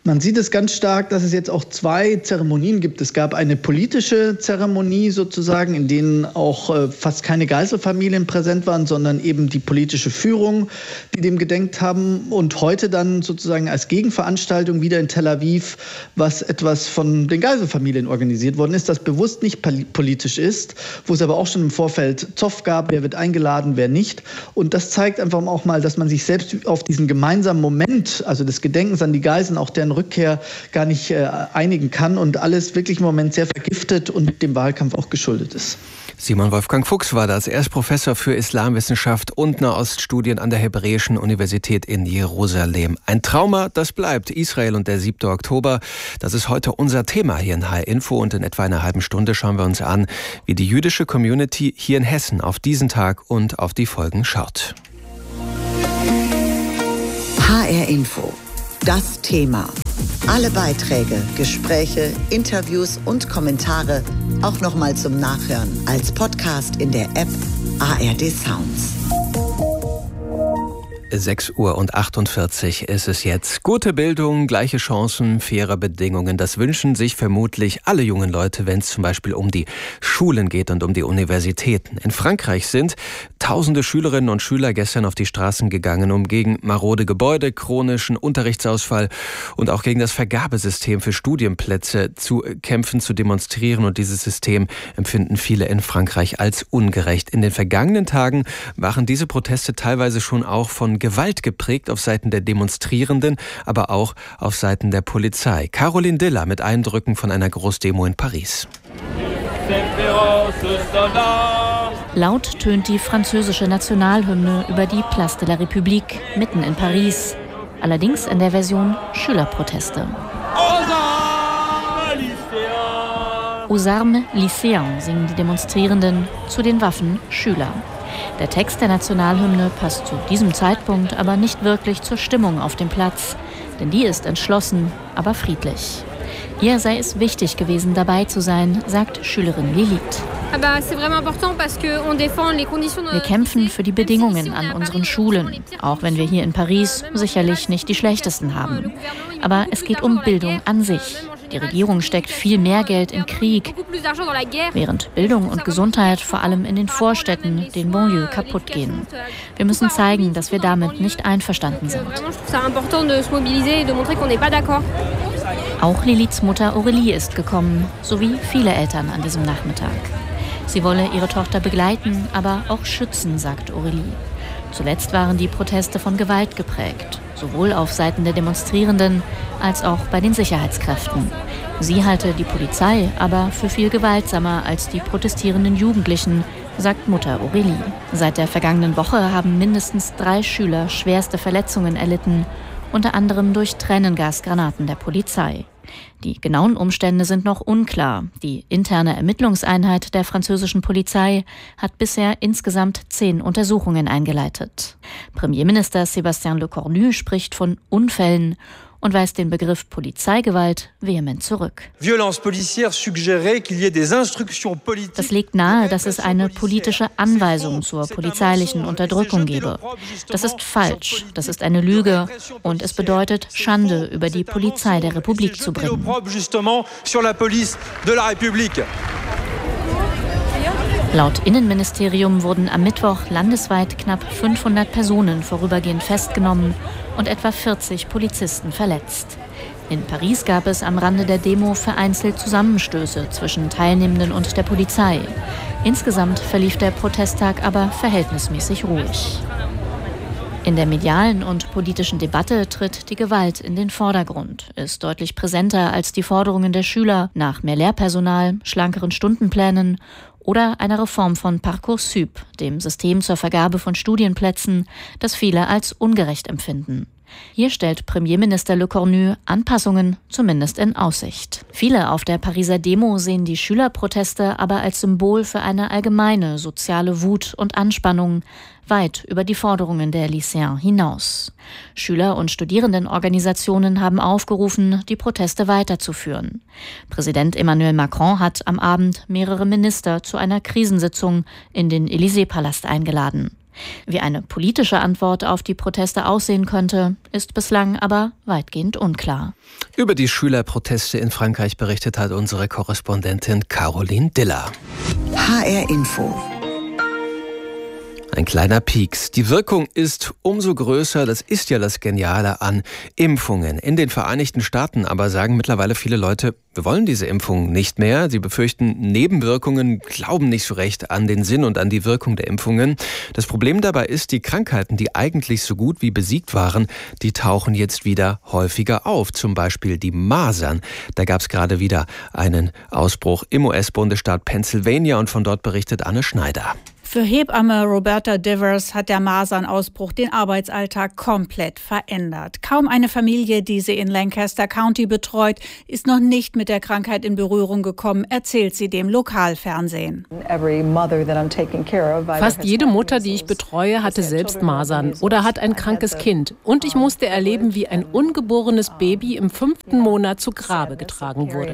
Man sieht es ganz stark, dass es jetzt auch 2 Zeremonien gibt. Es gab eine politische Zeremonie sozusagen, in denen auch fast keine Geiselfamilien präsent waren, sondern eben die politische Führung, die dem gedenkt haben. Und heute dann sozusagen als Gegenveranstaltung wieder in Tel Aviv, was etwas von den Geiselfamilien organisiert worden ist, das bewusst nicht politisch ist, wo es aber auch schon im Vorfeld Zoff gab, wer wird eingeladen, wer nicht. Und das zeigt einfach auch mal, dass man sich selbst auf diesen gemeinsamen Moment, also des Gedenkens an die Geiseln, auch deren Rückkehr gar nicht einigen kann und alles wirklich im Moment sehr vergiftet und dem Wahlkampf auch geschuldet ist. Simon Wolfgang Fuchs war das. Er ist Professor für Islamwissenschaft und Nahoststudien an der Hebräischen Universität in Jerusalem. Ein Trauma, das bleibt. Israel und der 7. Oktober. Das ist heute unser Thema hier in HR Info. Und in etwa einer halben Stunde schauen wir uns an, wie die jüdische Community hier in Hessen auf diesen Tag und auf die Folgen schaut. HR Info. Das Thema. Alle Beiträge, Gespräche, Interviews und Kommentare auch nochmal zum Nachhören als Podcast in der App ARD Sounds. 6:48 Uhr ist es jetzt. Gute Bildung, gleiche Chancen, faire Bedingungen. Das wünschen sich vermutlich alle jungen Leute, wenn es zum Beispiel um die Schulen geht und um die Universitäten. In Frankreich sind tausende Schülerinnen und Schüler gestern auf die Straßen gegangen, um gegen marode Gebäude, chronischen Unterrichtsausfall und auch gegen das Vergabesystem für Studienplätze zu kämpfen, zu demonstrieren. Und dieses System empfinden viele in Frankreich als ungerecht. In den vergangenen Tagen waren diese Proteste teilweise schon auch von Gewalt geprägt auf Seiten der Demonstrierenden, aber auch auf Seiten der Polizei. Caroline Diller mit Eindrücken von einer Großdemo in Paris. Laut tönt die französische Nationalhymne über die Place de la République mitten in Paris. Allerdings in der Version Schülerproteste. Aux armes lycéens singen die Demonstrierenden, zu den Waffen Schüler. Der Text der Nationalhymne passt zu diesem Zeitpunkt aber nicht wirklich zur Stimmung auf dem Platz, denn die ist entschlossen, aber friedlich. Ihr sei es wichtig gewesen, dabei zu sein, sagt Schülerin Lilith. Wir kämpfen für die Bedingungen an unseren Schulen, auch wenn wir hier in Paris sicherlich nicht die schlechtesten haben. Aber es geht um Bildung an sich. Die Regierung steckt viel mehr Geld in Krieg, während Bildung und Gesundheit vor allem in den Vorstädten, den Banlieues, kaputt gehen. Wir müssen zeigen, dass wir damit nicht einverstanden sind. Auch Liliths Mutter Aurélie ist gekommen, sowie viele Eltern an diesem Nachmittag. Sie wolle ihre Tochter begleiten, aber auch schützen, sagt Aurélie. Zuletzt waren die Proteste von Gewalt geprägt, sowohl auf Seiten der Demonstrierenden als auch bei den Sicherheitskräften. Sie halte die Polizei aber für viel gewaltsamer als die protestierenden Jugendlichen, sagt Mutter Aurélie. Seit der vergangenen Woche haben mindestens 3 Schüler schwerste Verletzungen erlitten, unter anderem durch Tränengasgranaten der Polizei. Die genauen Umstände sind noch unklar. Die interne Ermittlungseinheit der französischen Polizei hat bisher insgesamt 10 Untersuchungen eingeleitet. Premierminister Sébastien Lecornu spricht von Unfällen und weist den Begriff Polizeigewalt vehement zurück. Das legt nahe, dass es eine politische Anweisung zur polizeilichen Unterdrückung gebe. Das ist falsch, das ist eine Lüge und es bedeutet, Schande über die Polizei der Republik zu bringen. Laut Innenministerium wurden am Mittwoch landesweit knapp 500 Personen vorübergehend festgenommen und etwa 40 Polizisten verletzt. In Paris gab es am Rande der Demo vereinzelt Zusammenstöße zwischen Teilnehmenden und der Polizei. Insgesamt verlief der Protesttag aber verhältnismäßig ruhig. In der medialen und politischen Debatte tritt die Gewalt in den Vordergrund, ist deutlich präsenter als die Forderungen der Schüler nach mehr Lehrpersonal, schlankeren Stundenplänen oder einer Reform von Parcoursup, dem System zur Vergabe von Studienplätzen, das viele als ungerecht empfinden. Hier stellt Premierminister Lecornu Anpassungen zumindest in Aussicht. Viele auf der Pariser Demo sehen die Schülerproteste aber als Symbol für eine allgemeine soziale Wut und Anspannung, weit über die Forderungen der Lycéens hinaus. Schüler- und Studierendenorganisationen haben aufgerufen, die Proteste weiterzuführen. Präsident Emmanuel Macron hat am Abend mehrere Minister zu einer Krisensitzung in den Élysée-Palast eingeladen. Wie eine politische Antwort auf die Proteste aussehen könnte, ist bislang aber weitgehend unklar. Über die Schülerproteste in Frankreich berichtet hat unsere Korrespondentin Caroline Diller. HR Info. Ein kleiner Pieks. Die Wirkung ist umso größer. Das ist ja das Geniale an Impfungen. In den Vereinigten Staaten aber sagen mittlerweile viele Leute, wir wollen diese Impfungen nicht mehr. Sie befürchten Nebenwirkungen, glauben nicht so recht an den Sinn und an die Wirkung der Impfungen. Das Problem dabei ist, die Krankheiten, die eigentlich so gut wie besiegt waren, die tauchen jetzt wieder häufiger auf. Zum Beispiel die Masern. Da gab es gerade wieder einen Ausbruch im US-Bundesstaat Pennsylvania und von dort berichtet Anne Schneider. Für Hebamme Roberta Divers hat der Masernausbruch den Arbeitsalltag komplett verändert. Kaum eine Familie, die sie in Lancaster County betreut, ist noch nicht mit der Krankheit in Berührung gekommen, erzählt sie dem Lokalfernsehen. Fast jede Mutter, die ich betreue, hatte selbst Masern oder hat ein krankes Kind. Und ich musste erleben, wie ein ungeborenes Baby im 5. Monat zu Grabe getragen wurde.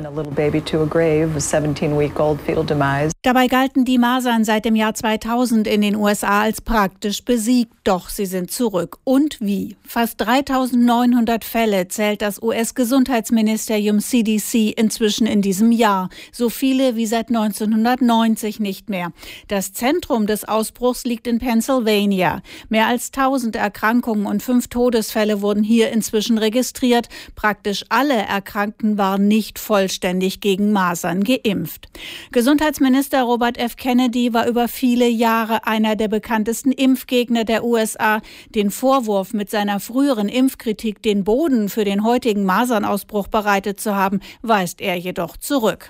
Dabei galten die Masern seit dem Jahr 2000 in den USA als praktisch besiegt, doch sie sind zurück. Und wie? Fast 3.900 Fälle zählt das US-Gesundheitsministerium CDC inzwischen in diesem Jahr. So viele wie seit 1990 nicht mehr. Das Zentrum des Ausbruchs liegt in Pennsylvania. Mehr als 1.000 Erkrankungen und 5 Todesfälle wurden hier inzwischen registriert. Praktisch alle Erkrankten waren nicht vollständig gegen Masern geimpft. Gesundheitsminister Robert F. Kennedy war über viele Jahre einer der bekanntesten Impfgegner der USA. Den Vorwurf, mit seiner früheren Impfkritik den Boden für den heutigen Masernausbruch bereitet zu haben, weist er jedoch zurück.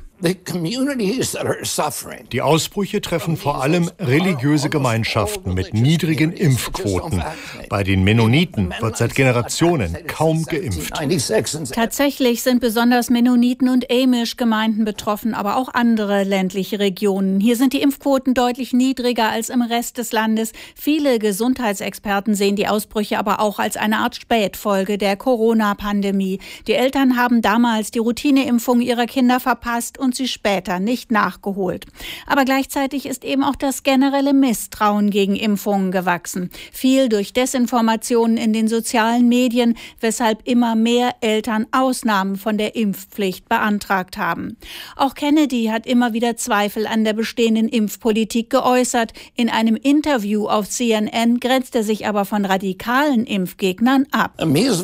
Die Ausbrüche treffen vor allem religiöse Gemeinschaften mit niedrigen Impfquoten. Bei den Mennoniten wird seit Generationen kaum geimpft. Tatsächlich sind besonders Mennoniten und Amish-Gemeinden betroffen, aber auch andere ländliche Regionen. Hier sind die Impfquoten deutlich niedriger als im Rest des Landes. Viele Gesundheitsexperten sehen die Ausbrüche aber auch als eine Art Spätfolge der Corona-Pandemie. Die Eltern haben damals die Routineimpfung ihrer Kinder verpasst und sie später nicht nachgeholt. Aber gleichzeitig ist eben auch das generelle Misstrauen gegen Impfungen gewachsen. Viel durch Desinformationen in den sozialen Medien, weshalb immer mehr Eltern Ausnahmen von der Impfpflicht beantragt haben. Auch Kennedy hat immer wieder Zweifel an der bestehenden Impfpolitik geäußert. In einem Interview auf CNN grenzt er sich aber von radikalen Impfgegnern ab.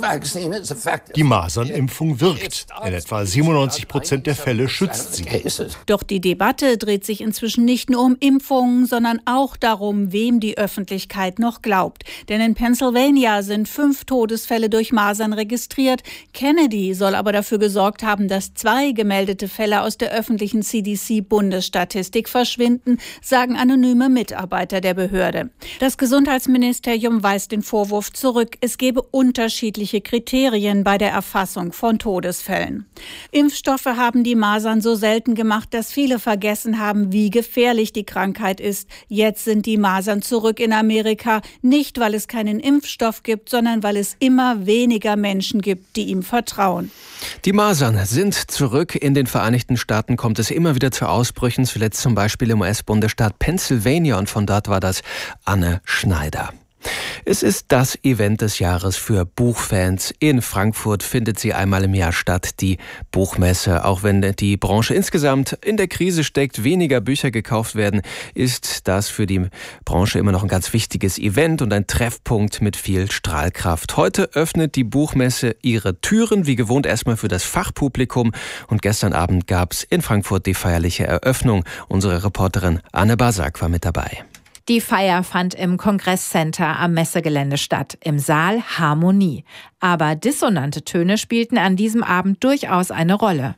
Die Masernimpfung wirkt. In etwa 97% der Fälle schützt sie. Doch die Debatte dreht sich inzwischen nicht nur um Impfungen, sondern auch darum, wem die Öffentlichkeit noch glaubt. Denn in Pennsylvania sind 5 Todesfälle durch Masern registriert. Kennedy soll aber dafür gesorgt haben, dass 2 gemeldete Fälle aus der öffentlichen CDC-Bundesstatistik verschwinden, sagen anonyme Mitarbeiter der Behörde. Das Gesundheitsministerium weist den Vorwurf zurück, es gebe unterschiedliche Kriterien bei der Erfassung von Todesfällen. Impfstoffe haben die Masern so selten gemacht, dass viele vergessen haben, wie gefährlich die Krankheit ist. Jetzt sind die Masern zurück in Amerika, nicht weil es keinen Impfstoff gibt, sondern weil es immer weniger Menschen gibt, die ihm vertrauen. Die Masern sind zurück. In den Vereinigten Staaten kommt es immer wieder zu Ausbrüchen, zuletzt zum Beispiel im US-Bundesstaat Pennsylvania und von dort war das Anne Schneider. Es ist das Event des Jahres für Buchfans. In Frankfurt findet sie einmal im Jahr statt, die Buchmesse. Auch wenn die Branche insgesamt in der Krise steckt, weniger Bücher gekauft werden, ist das für die Branche immer noch ein ganz wichtiges Event und ein Treffpunkt mit viel Strahlkraft. Heute öffnet die Buchmesse ihre Türen, wie gewohnt erstmal für das Fachpublikum. Und gestern Abend gab es in Frankfurt die feierliche Eröffnung. Unsere Reporterin Anne Basak war mit dabei. Die Feier fand im Kongresscenter am Messegelände statt, im Saal Harmonie. Aber dissonante Töne spielten an diesem Abend durchaus eine Rolle.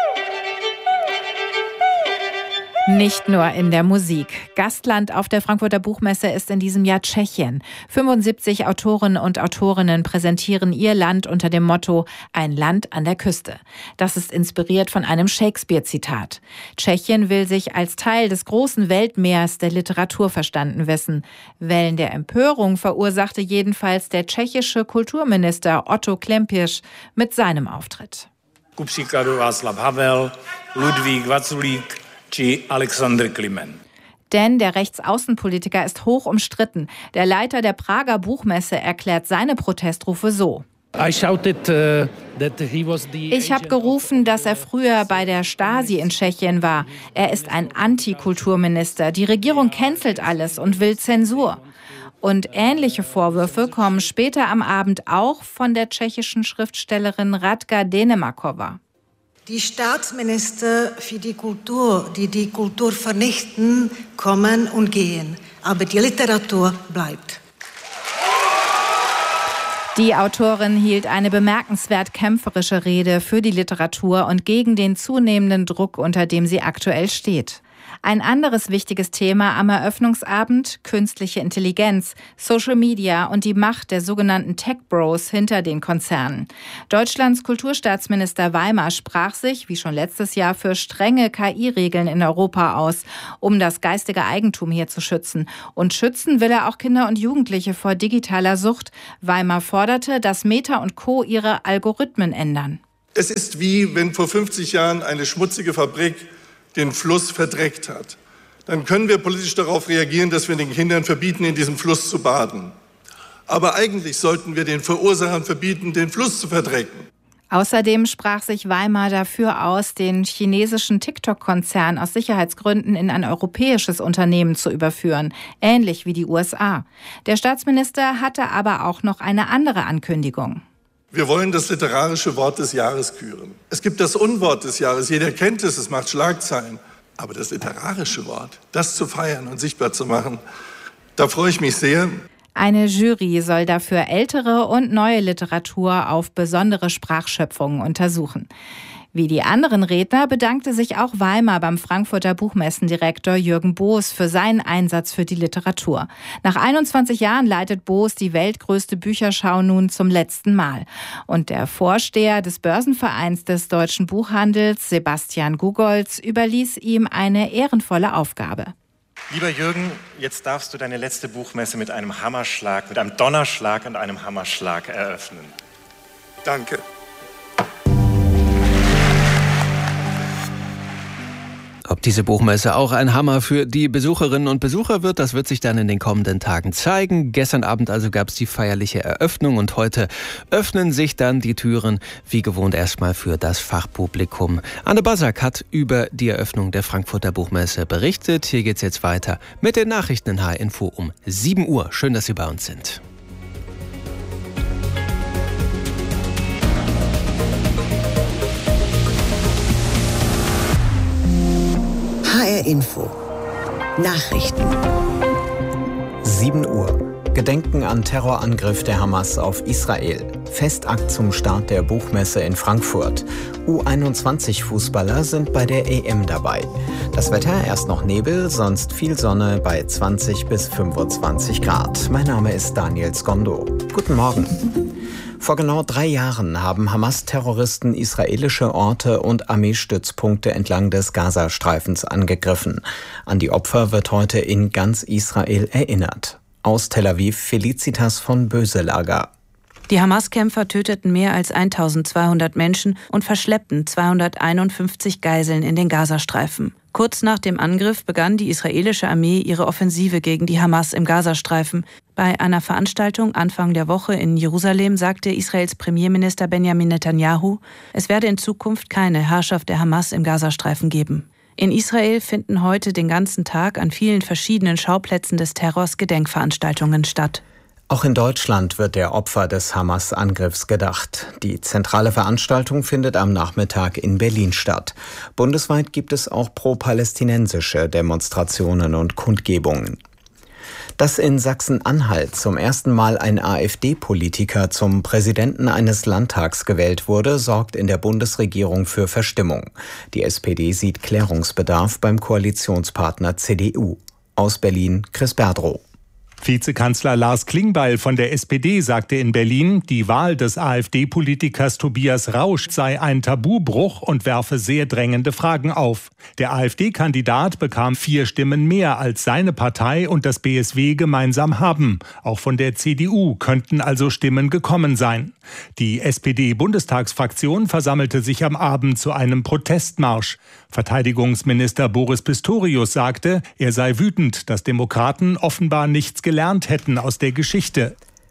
Nicht nur in der Musik. Gastland auf der Frankfurter Buchmesse ist in diesem Jahr Tschechien. 75 Autorinnen und Autorinnen präsentieren ihr Land unter dem Motto »Ein Land an der Küste«. Das ist inspiriert von einem Shakespeare-Zitat. Tschechien will sich als Teil des großen Weltmeers der Literatur verstanden wissen. Wellen der Empörung verursachte jedenfalls der tschechische Kulturminister Otto Klempisch mit seinem Auftritt. Ku příkladu Václav Havel, Ludvík Vaculík, Alexander Klimen. Denn der Rechtsaußenpolitiker ist hoch umstritten. Der Leiter der Prager Buchmesse erklärt seine Protestrufe so. Ich habe gerufen, dass er früher bei der Stasi in Tschechien war. Er ist ein Antikulturminister. Die Regierung cancelt alles und will Zensur. Und ähnliche Vorwürfe kommen später am Abend auch von der tschechischen Schriftstellerin Radka Denemakova. Die Staatsminister für die Kultur, die die Kultur vernichten, kommen und gehen. Aber die Literatur bleibt. Die Autorin hielt eine bemerkenswert kämpferische Rede für die Literatur und gegen den zunehmenden Druck, unter dem sie aktuell steht. Ein anderes wichtiges Thema am Eröffnungsabend: künstliche Intelligenz, Social Media und die Macht der sogenannten Tech-Bros hinter den Konzernen. Deutschlands Kulturstaatsminister Weimar sprach sich, wie schon letztes Jahr, für strenge KI-Regeln in Europa aus, um das geistige Eigentum hier zu schützen. Und schützen will er auch Kinder und Jugendliche vor digitaler Sucht. Weimar forderte, dass Meta und Co. ihre Algorithmen ändern. Es ist wie wenn vor 50 Jahren eine schmutzige Fabrik den Fluss verdreckt hat. Dann können wir politisch darauf reagieren, dass wir den Kindern verbieten, in diesem Fluss zu baden. Aber eigentlich sollten wir den Verursachern verbieten, den Fluss zu verdrecken. Außerdem sprach sich Weimar dafür aus, den chinesischen TikTok-Konzern aus Sicherheitsgründen in ein europäisches Unternehmen zu überführen, ähnlich wie die USA. Der Staatsminister hatte aber auch noch eine andere Ankündigung. Wir wollen das literarische Wort des Jahres küren. Es gibt das Unwort des Jahres, jeder kennt es, es macht Schlagzeilen. Aber das literarische Wort, das zu feiern und sichtbar zu machen, da freue ich mich sehr. Eine Jury soll dafür ältere und neue Literatur auf besondere Sprachschöpfungen untersuchen. Wie die anderen Redner bedankte sich auch Weimar beim Frankfurter Buchmessendirektor Jürgen Boos für seinen Einsatz für die Literatur. Nach 21 Jahren leitet Boos die weltgrößte Bücherschau nun zum letzten Mal. Und der Vorsteher des Börsenvereins des deutschen Buchhandels, Sebastian Gugolz, überließ ihm eine ehrenvolle Aufgabe. Lieber Jürgen, jetzt darfst du deine letzte Buchmesse mit einem Hammerschlag, mit einem Donnerschlag und einem Hammerschlag eröffnen. Danke. Ob diese Buchmesse auch ein Hammer für die Besucherinnen und Besucher wird, das wird sich dann in den kommenden Tagen zeigen. Gestern Abend also gab es die feierliche Eröffnung und heute öffnen sich dann die Türen, wie gewohnt erstmal für das Fachpublikum. Anne Basak hat über die Eröffnung der Frankfurter Buchmesse berichtet. Hier geht's jetzt weiter mit den Nachrichten in HR Info um 7 Uhr. Schön, dass Sie bei uns sind. HR Info. Nachrichten. 7 Uhr. Gedenken an Terrorangriff der Hamas auf Israel. Festakt zum Start der Buchmesse in Frankfurt. U21-Fußballer sind bei der EM dabei. Das Wetter erst noch Nebel, sonst viel Sonne bei 20 bis 25 Grad. Mein Name ist Daniel Skondo. Guten Morgen. Vor genau 3 Jahren haben Hamas-Terroristen israelische Orte und Armeestützpunkte entlang des Gazastreifens angegriffen. An die Opfer wird heute in ganz Israel erinnert. Aus Tel Aviv Felicitas von Böselager. Die Hamas-Kämpfer töteten mehr als 1200 Menschen und verschleppten 251 Geiseln in den Gazastreifen. Kurz nach dem Angriff begann die israelische Armee ihre Offensive gegen die Hamas im Gazastreifen. Bei einer Veranstaltung Anfang der Woche in Jerusalem sagte Israels Premierminister Benjamin Netanyahu, es werde in Zukunft keine Herrschaft der Hamas im Gazastreifen geben. In Israel finden heute den ganzen Tag an vielen verschiedenen Schauplätzen des Terrors Gedenkveranstaltungen statt. Auch in Deutschland wird der Opfer des Hamas-Angriffs gedacht. Die zentrale Veranstaltung findet am Nachmittag in Berlin statt. Bundesweit gibt es auch pro-palästinensische Demonstrationen und Kundgebungen. Dass in Sachsen-Anhalt zum ersten Mal ein AfD-Politiker zum Präsidenten eines Landtags gewählt wurde, sorgt in der Bundesregierung für Verstimmung. Die SPD sieht Klärungsbedarf beim Koalitionspartner CDU. Aus Berlin Chris Berdrow. Vizekanzler Lars Klingbeil von der SPD sagte in Berlin, die Wahl des AfD-Politikers Tobias Rausch sei ein Tabubruch und werfe sehr drängende Fragen auf. Der AfD-Kandidat bekam 4 Stimmen mehr, als seine Partei und das BSW gemeinsam haben. Auch von der CDU könnten also Stimmen gekommen sein. Die SPD-Bundestagsfraktion versammelte sich am Abend zu einem Protestmarsch. Verteidigungsminister Boris Pistorius sagte, er sei wütend, dass Demokraten offenbar nichts gelernt hätten aus der Geschichte.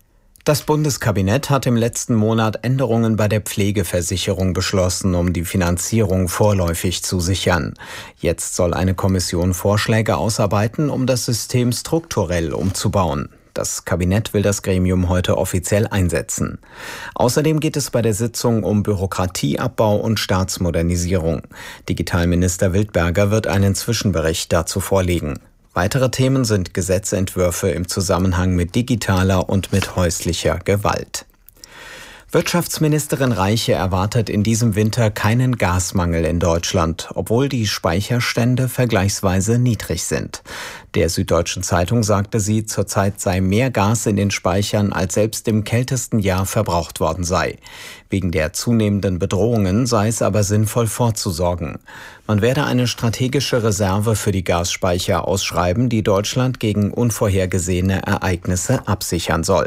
Das Bundeskabinett hat im letzten Monat Änderungen bei der Pflegeversicherung beschlossen, um die Finanzierung vorläufig zu sichern. Jetzt soll eine Kommission Vorschläge ausarbeiten, um das System strukturell umzubauen. Das Kabinett will das Gremium heute offiziell einsetzen. Außerdem geht es bei der Sitzung um Bürokratieabbau und Staatsmodernisierung. Digitalminister Wildberger wird einen Zwischenbericht dazu vorlegen. Weitere Themen sind Gesetzentwürfe im Zusammenhang mit digitaler und mit häuslicher Gewalt. Wirtschaftsministerin Reiche erwartet in diesem Winter keinen Gasmangel in Deutschland, obwohl die Speicherstände vergleichsweise niedrig sind. Der Süddeutschen Zeitung sagte sie, zurzeit sei mehr Gas in den Speichern, als selbst im kältesten Jahr verbraucht worden sei. Wegen der zunehmenden Bedrohungen sei es aber sinnvoll vorzusorgen. Man werde eine strategische Reserve für die Gasspeicher ausschreiben, die Deutschland gegen unvorhergesehene Ereignisse absichern soll.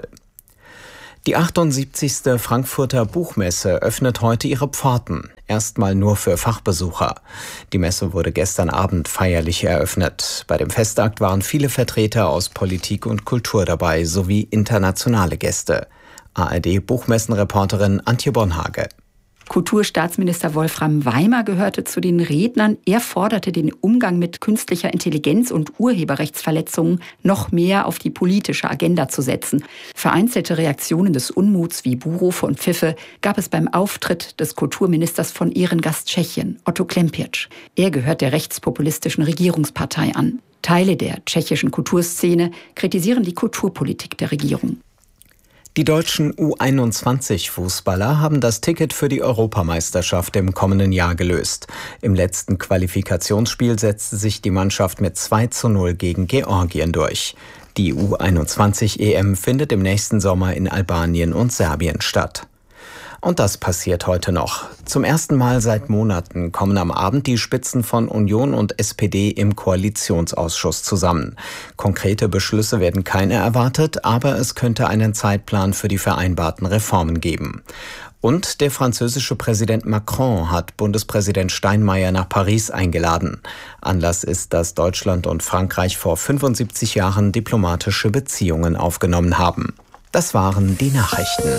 Die 78. Frankfurter Buchmesse öffnet heute ihre Pforten, erstmal nur für Fachbesucher. Die Messe wurde gestern Abend feierlich eröffnet. Bei dem Festakt waren viele Vertreter aus Politik und Kultur dabei, sowie internationale Gäste. ARD-Buchmessenreporterin Antje Bonhage. Kulturstaatsminister Wolfram Weimer gehörte zu den Rednern. Er forderte den Umgang mit künstlicher Intelligenz und Urheberrechtsverletzungen noch mehr auf die politische Agenda zu setzen. Vereinzelte Reaktionen des Unmuts wie Buhrufe und Pfiffe gab es beim Auftritt des Kulturministers von Ehrengast Tschechien, Otto Klempiec. Er gehört der rechtspopulistischen Regierungspartei an. Teile der tschechischen Kulturszene kritisieren die Kulturpolitik der Regierung. Die deutschen U21-Fußballer haben das Ticket für die Europameisterschaft im kommenden Jahr gelöst. Im letzten Qualifikationsspiel setzte sich die Mannschaft mit 2:0 gegen Georgien durch. Die U21-EM findet im nächsten Sommer in Albanien und Serbien statt. Und das passiert heute noch. Zum ersten Mal seit Monaten kommen am Abend die Spitzen von Union und SPD im Koalitionsausschuss zusammen. Konkrete Beschlüsse werden keine erwartet, aber es könnte einen Zeitplan für die vereinbarten Reformen geben. Und der französische Präsident Macron hat Bundespräsident Steinmeier nach Paris eingeladen. Anlass ist, dass Deutschland und Frankreich vor 75 Jahren diplomatische Beziehungen aufgenommen haben. Das waren die Nachrichten.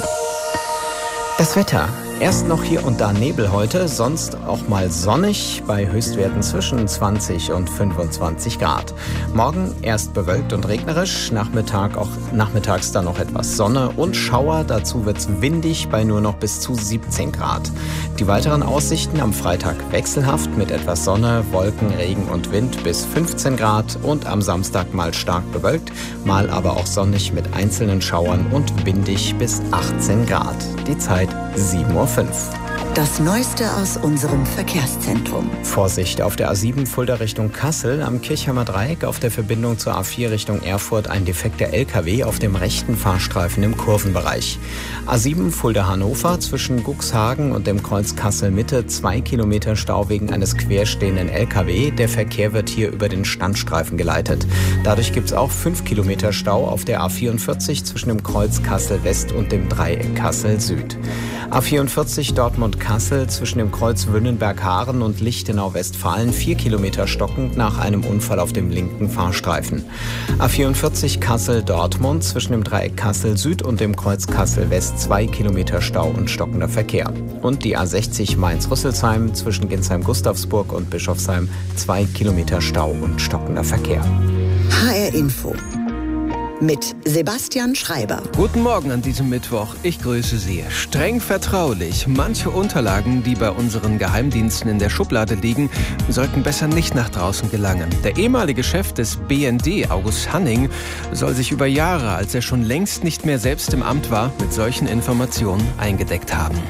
Das Wetter. Erst noch hier und da Nebel heute, sonst auch mal sonnig, bei Höchstwerten zwischen 20 und 25 Grad. Morgen erst bewölkt und regnerisch, nachmittags dann noch etwas Sonne und Schauer. Dazu wird's windig bei nur noch bis zu 17 Grad. Die weiteren Aussichten am Freitag wechselhaft mit etwas Sonne, Wolken, Regen und Wind bis 15 Grad und am Samstag mal stark bewölkt, mal aber auch sonnig mit einzelnen Schauern und windig bis 18 Grad. Die Zeit 7:05 Uhr. Das Neueste aus unserem Verkehrszentrum. Vorsicht auf der A7 Fulda Richtung Kassel, am Kirchheimer Dreieck auf der Verbindung zur A4 Richtung Erfurt ein defekter LKW auf dem rechten Fahrstreifen im Kurvenbereich. A7 Fulda Hannover zwischen Guxhagen und dem Kreuz Kassel Mitte 2 Kilometer Stau wegen eines querstehenden LKW. Der Verkehr wird hier über den Standstreifen geleitet. Dadurch gibt es auch 5 Kilometer Stau auf der A44 zwischen dem Kreuz Kassel West und dem Dreieck Kassel Süd. A44 Dortmund-Kassel zwischen dem Kreuz Wünnenberg-Haaren und Lichtenau-Westfalen 4 Kilometer stockend nach einem Unfall auf dem linken Fahrstreifen. A44 Kassel-Dortmund zwischen dem Dreieck Kassel Süd und dem Kreuz Kassel West 2 Kilometer Stau und stockender Verkehr. Und die A60 Mainz-Rüsselsheim zwischen Ginsheim-Gustavsburg und Bischofsheim 2 Kilometer Stau und stockender Verkehr. HR Info mit Sebastian Schreiber. Guten Morgen an diesem Mittwoch. Ich grüße Sie. Streng vertraulich. Manche Unterlagen, die bei unseren Geheimdiensten in der Schublade liegen, sollten besser nicht nach draußen gelangen. Der ehemalige Chef des BND, August Hanning, soll sich über Jahre, als er schon längst nicht mehr selbst im Amt war, mit solchen Informationen eingedeckt haben.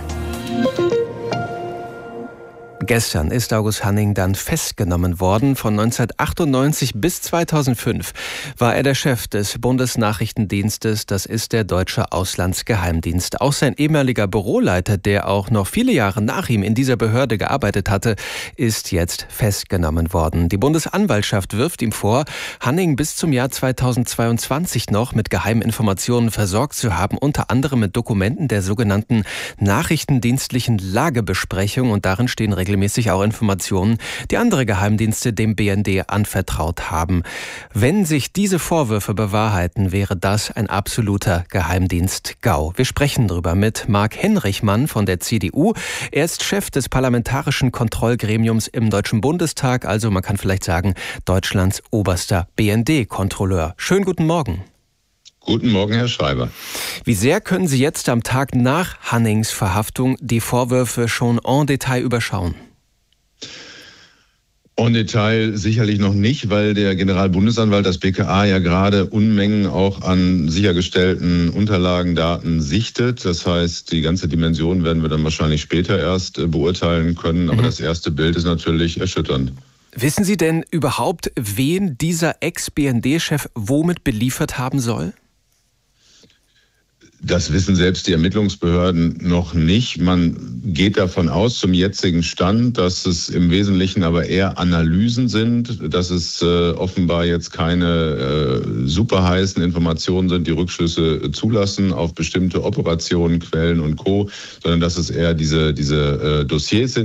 Gestern ist August Hanning dann festgenommen worden. Von 1998 bis 2005 war er der Chef des Bundesnachrichtendienstes. Das ist der Deutsche Auslandsgeheimdienst. Auch sein ehemaliger Büroleiter, der auch noch viele Jahre nach ihm in dieser Behörde gearbeitet hatte, ist jetzt festgenommen worden. Die Bundesanwaltschaft wirft ihm vor, Hanning bis zum Jahr 2022 noch mit geheimen Informationen versorgt zu haben, unter anderem mit Dokumenten der sogenannten nachrichtendienstlichen Lagebesprechung. Und darin stehen regelmäßig regelmäßig auch Informationen, die andere Geheimdienste dem BND anvertraut haben. Wenn sich diese Vorwürfe bewahrheiten, wäre das ein absoluter Geheimdienst-GAU. Wir sprechen darüber mit Marc Henrichmann von der CDU. Er ist Chef des Parlamentarischen Kontrollgremiums im Deutschen Bundestag, also man kann vielleicht sagen, Deutschlands oberster BND-Kontrolleur. Schönen guten Morgen. Guten Morgen, Herr Schreiber. Wie sehr können Sie jetzt am Tag nach Hannings Verhaftung die Vorwürfe schon en Detail überschauen? En Detail sicherlich noch nicht, weil der Generalbundesanwalt, das BKA, ja gerade Unmengen auch an sichergestellten Unterlagen, Daten sichtet. Das heißt, die ganze Dimension werden wir dann wahrscheinlich später erst beurteilen können. Aber das erste Bild ist natürlich erschütternd. Wissen Sie denn überhaupt, wen dieser Ex-BND-Chef womit beliefert haben soll? Das wissen selbst die Ermittlungsbehörden noch nicht. Man geht davon aus, zum jetzigen Stand, dass es im Wesentlichen aber eher Analysen sind, dass es offenbar jetzt keine super heißen Informationen sind, die Rückschlüsse zulassen auf bestimmte Operationen, Quellen und Co., sondern dass es eher diese Dossiers sind,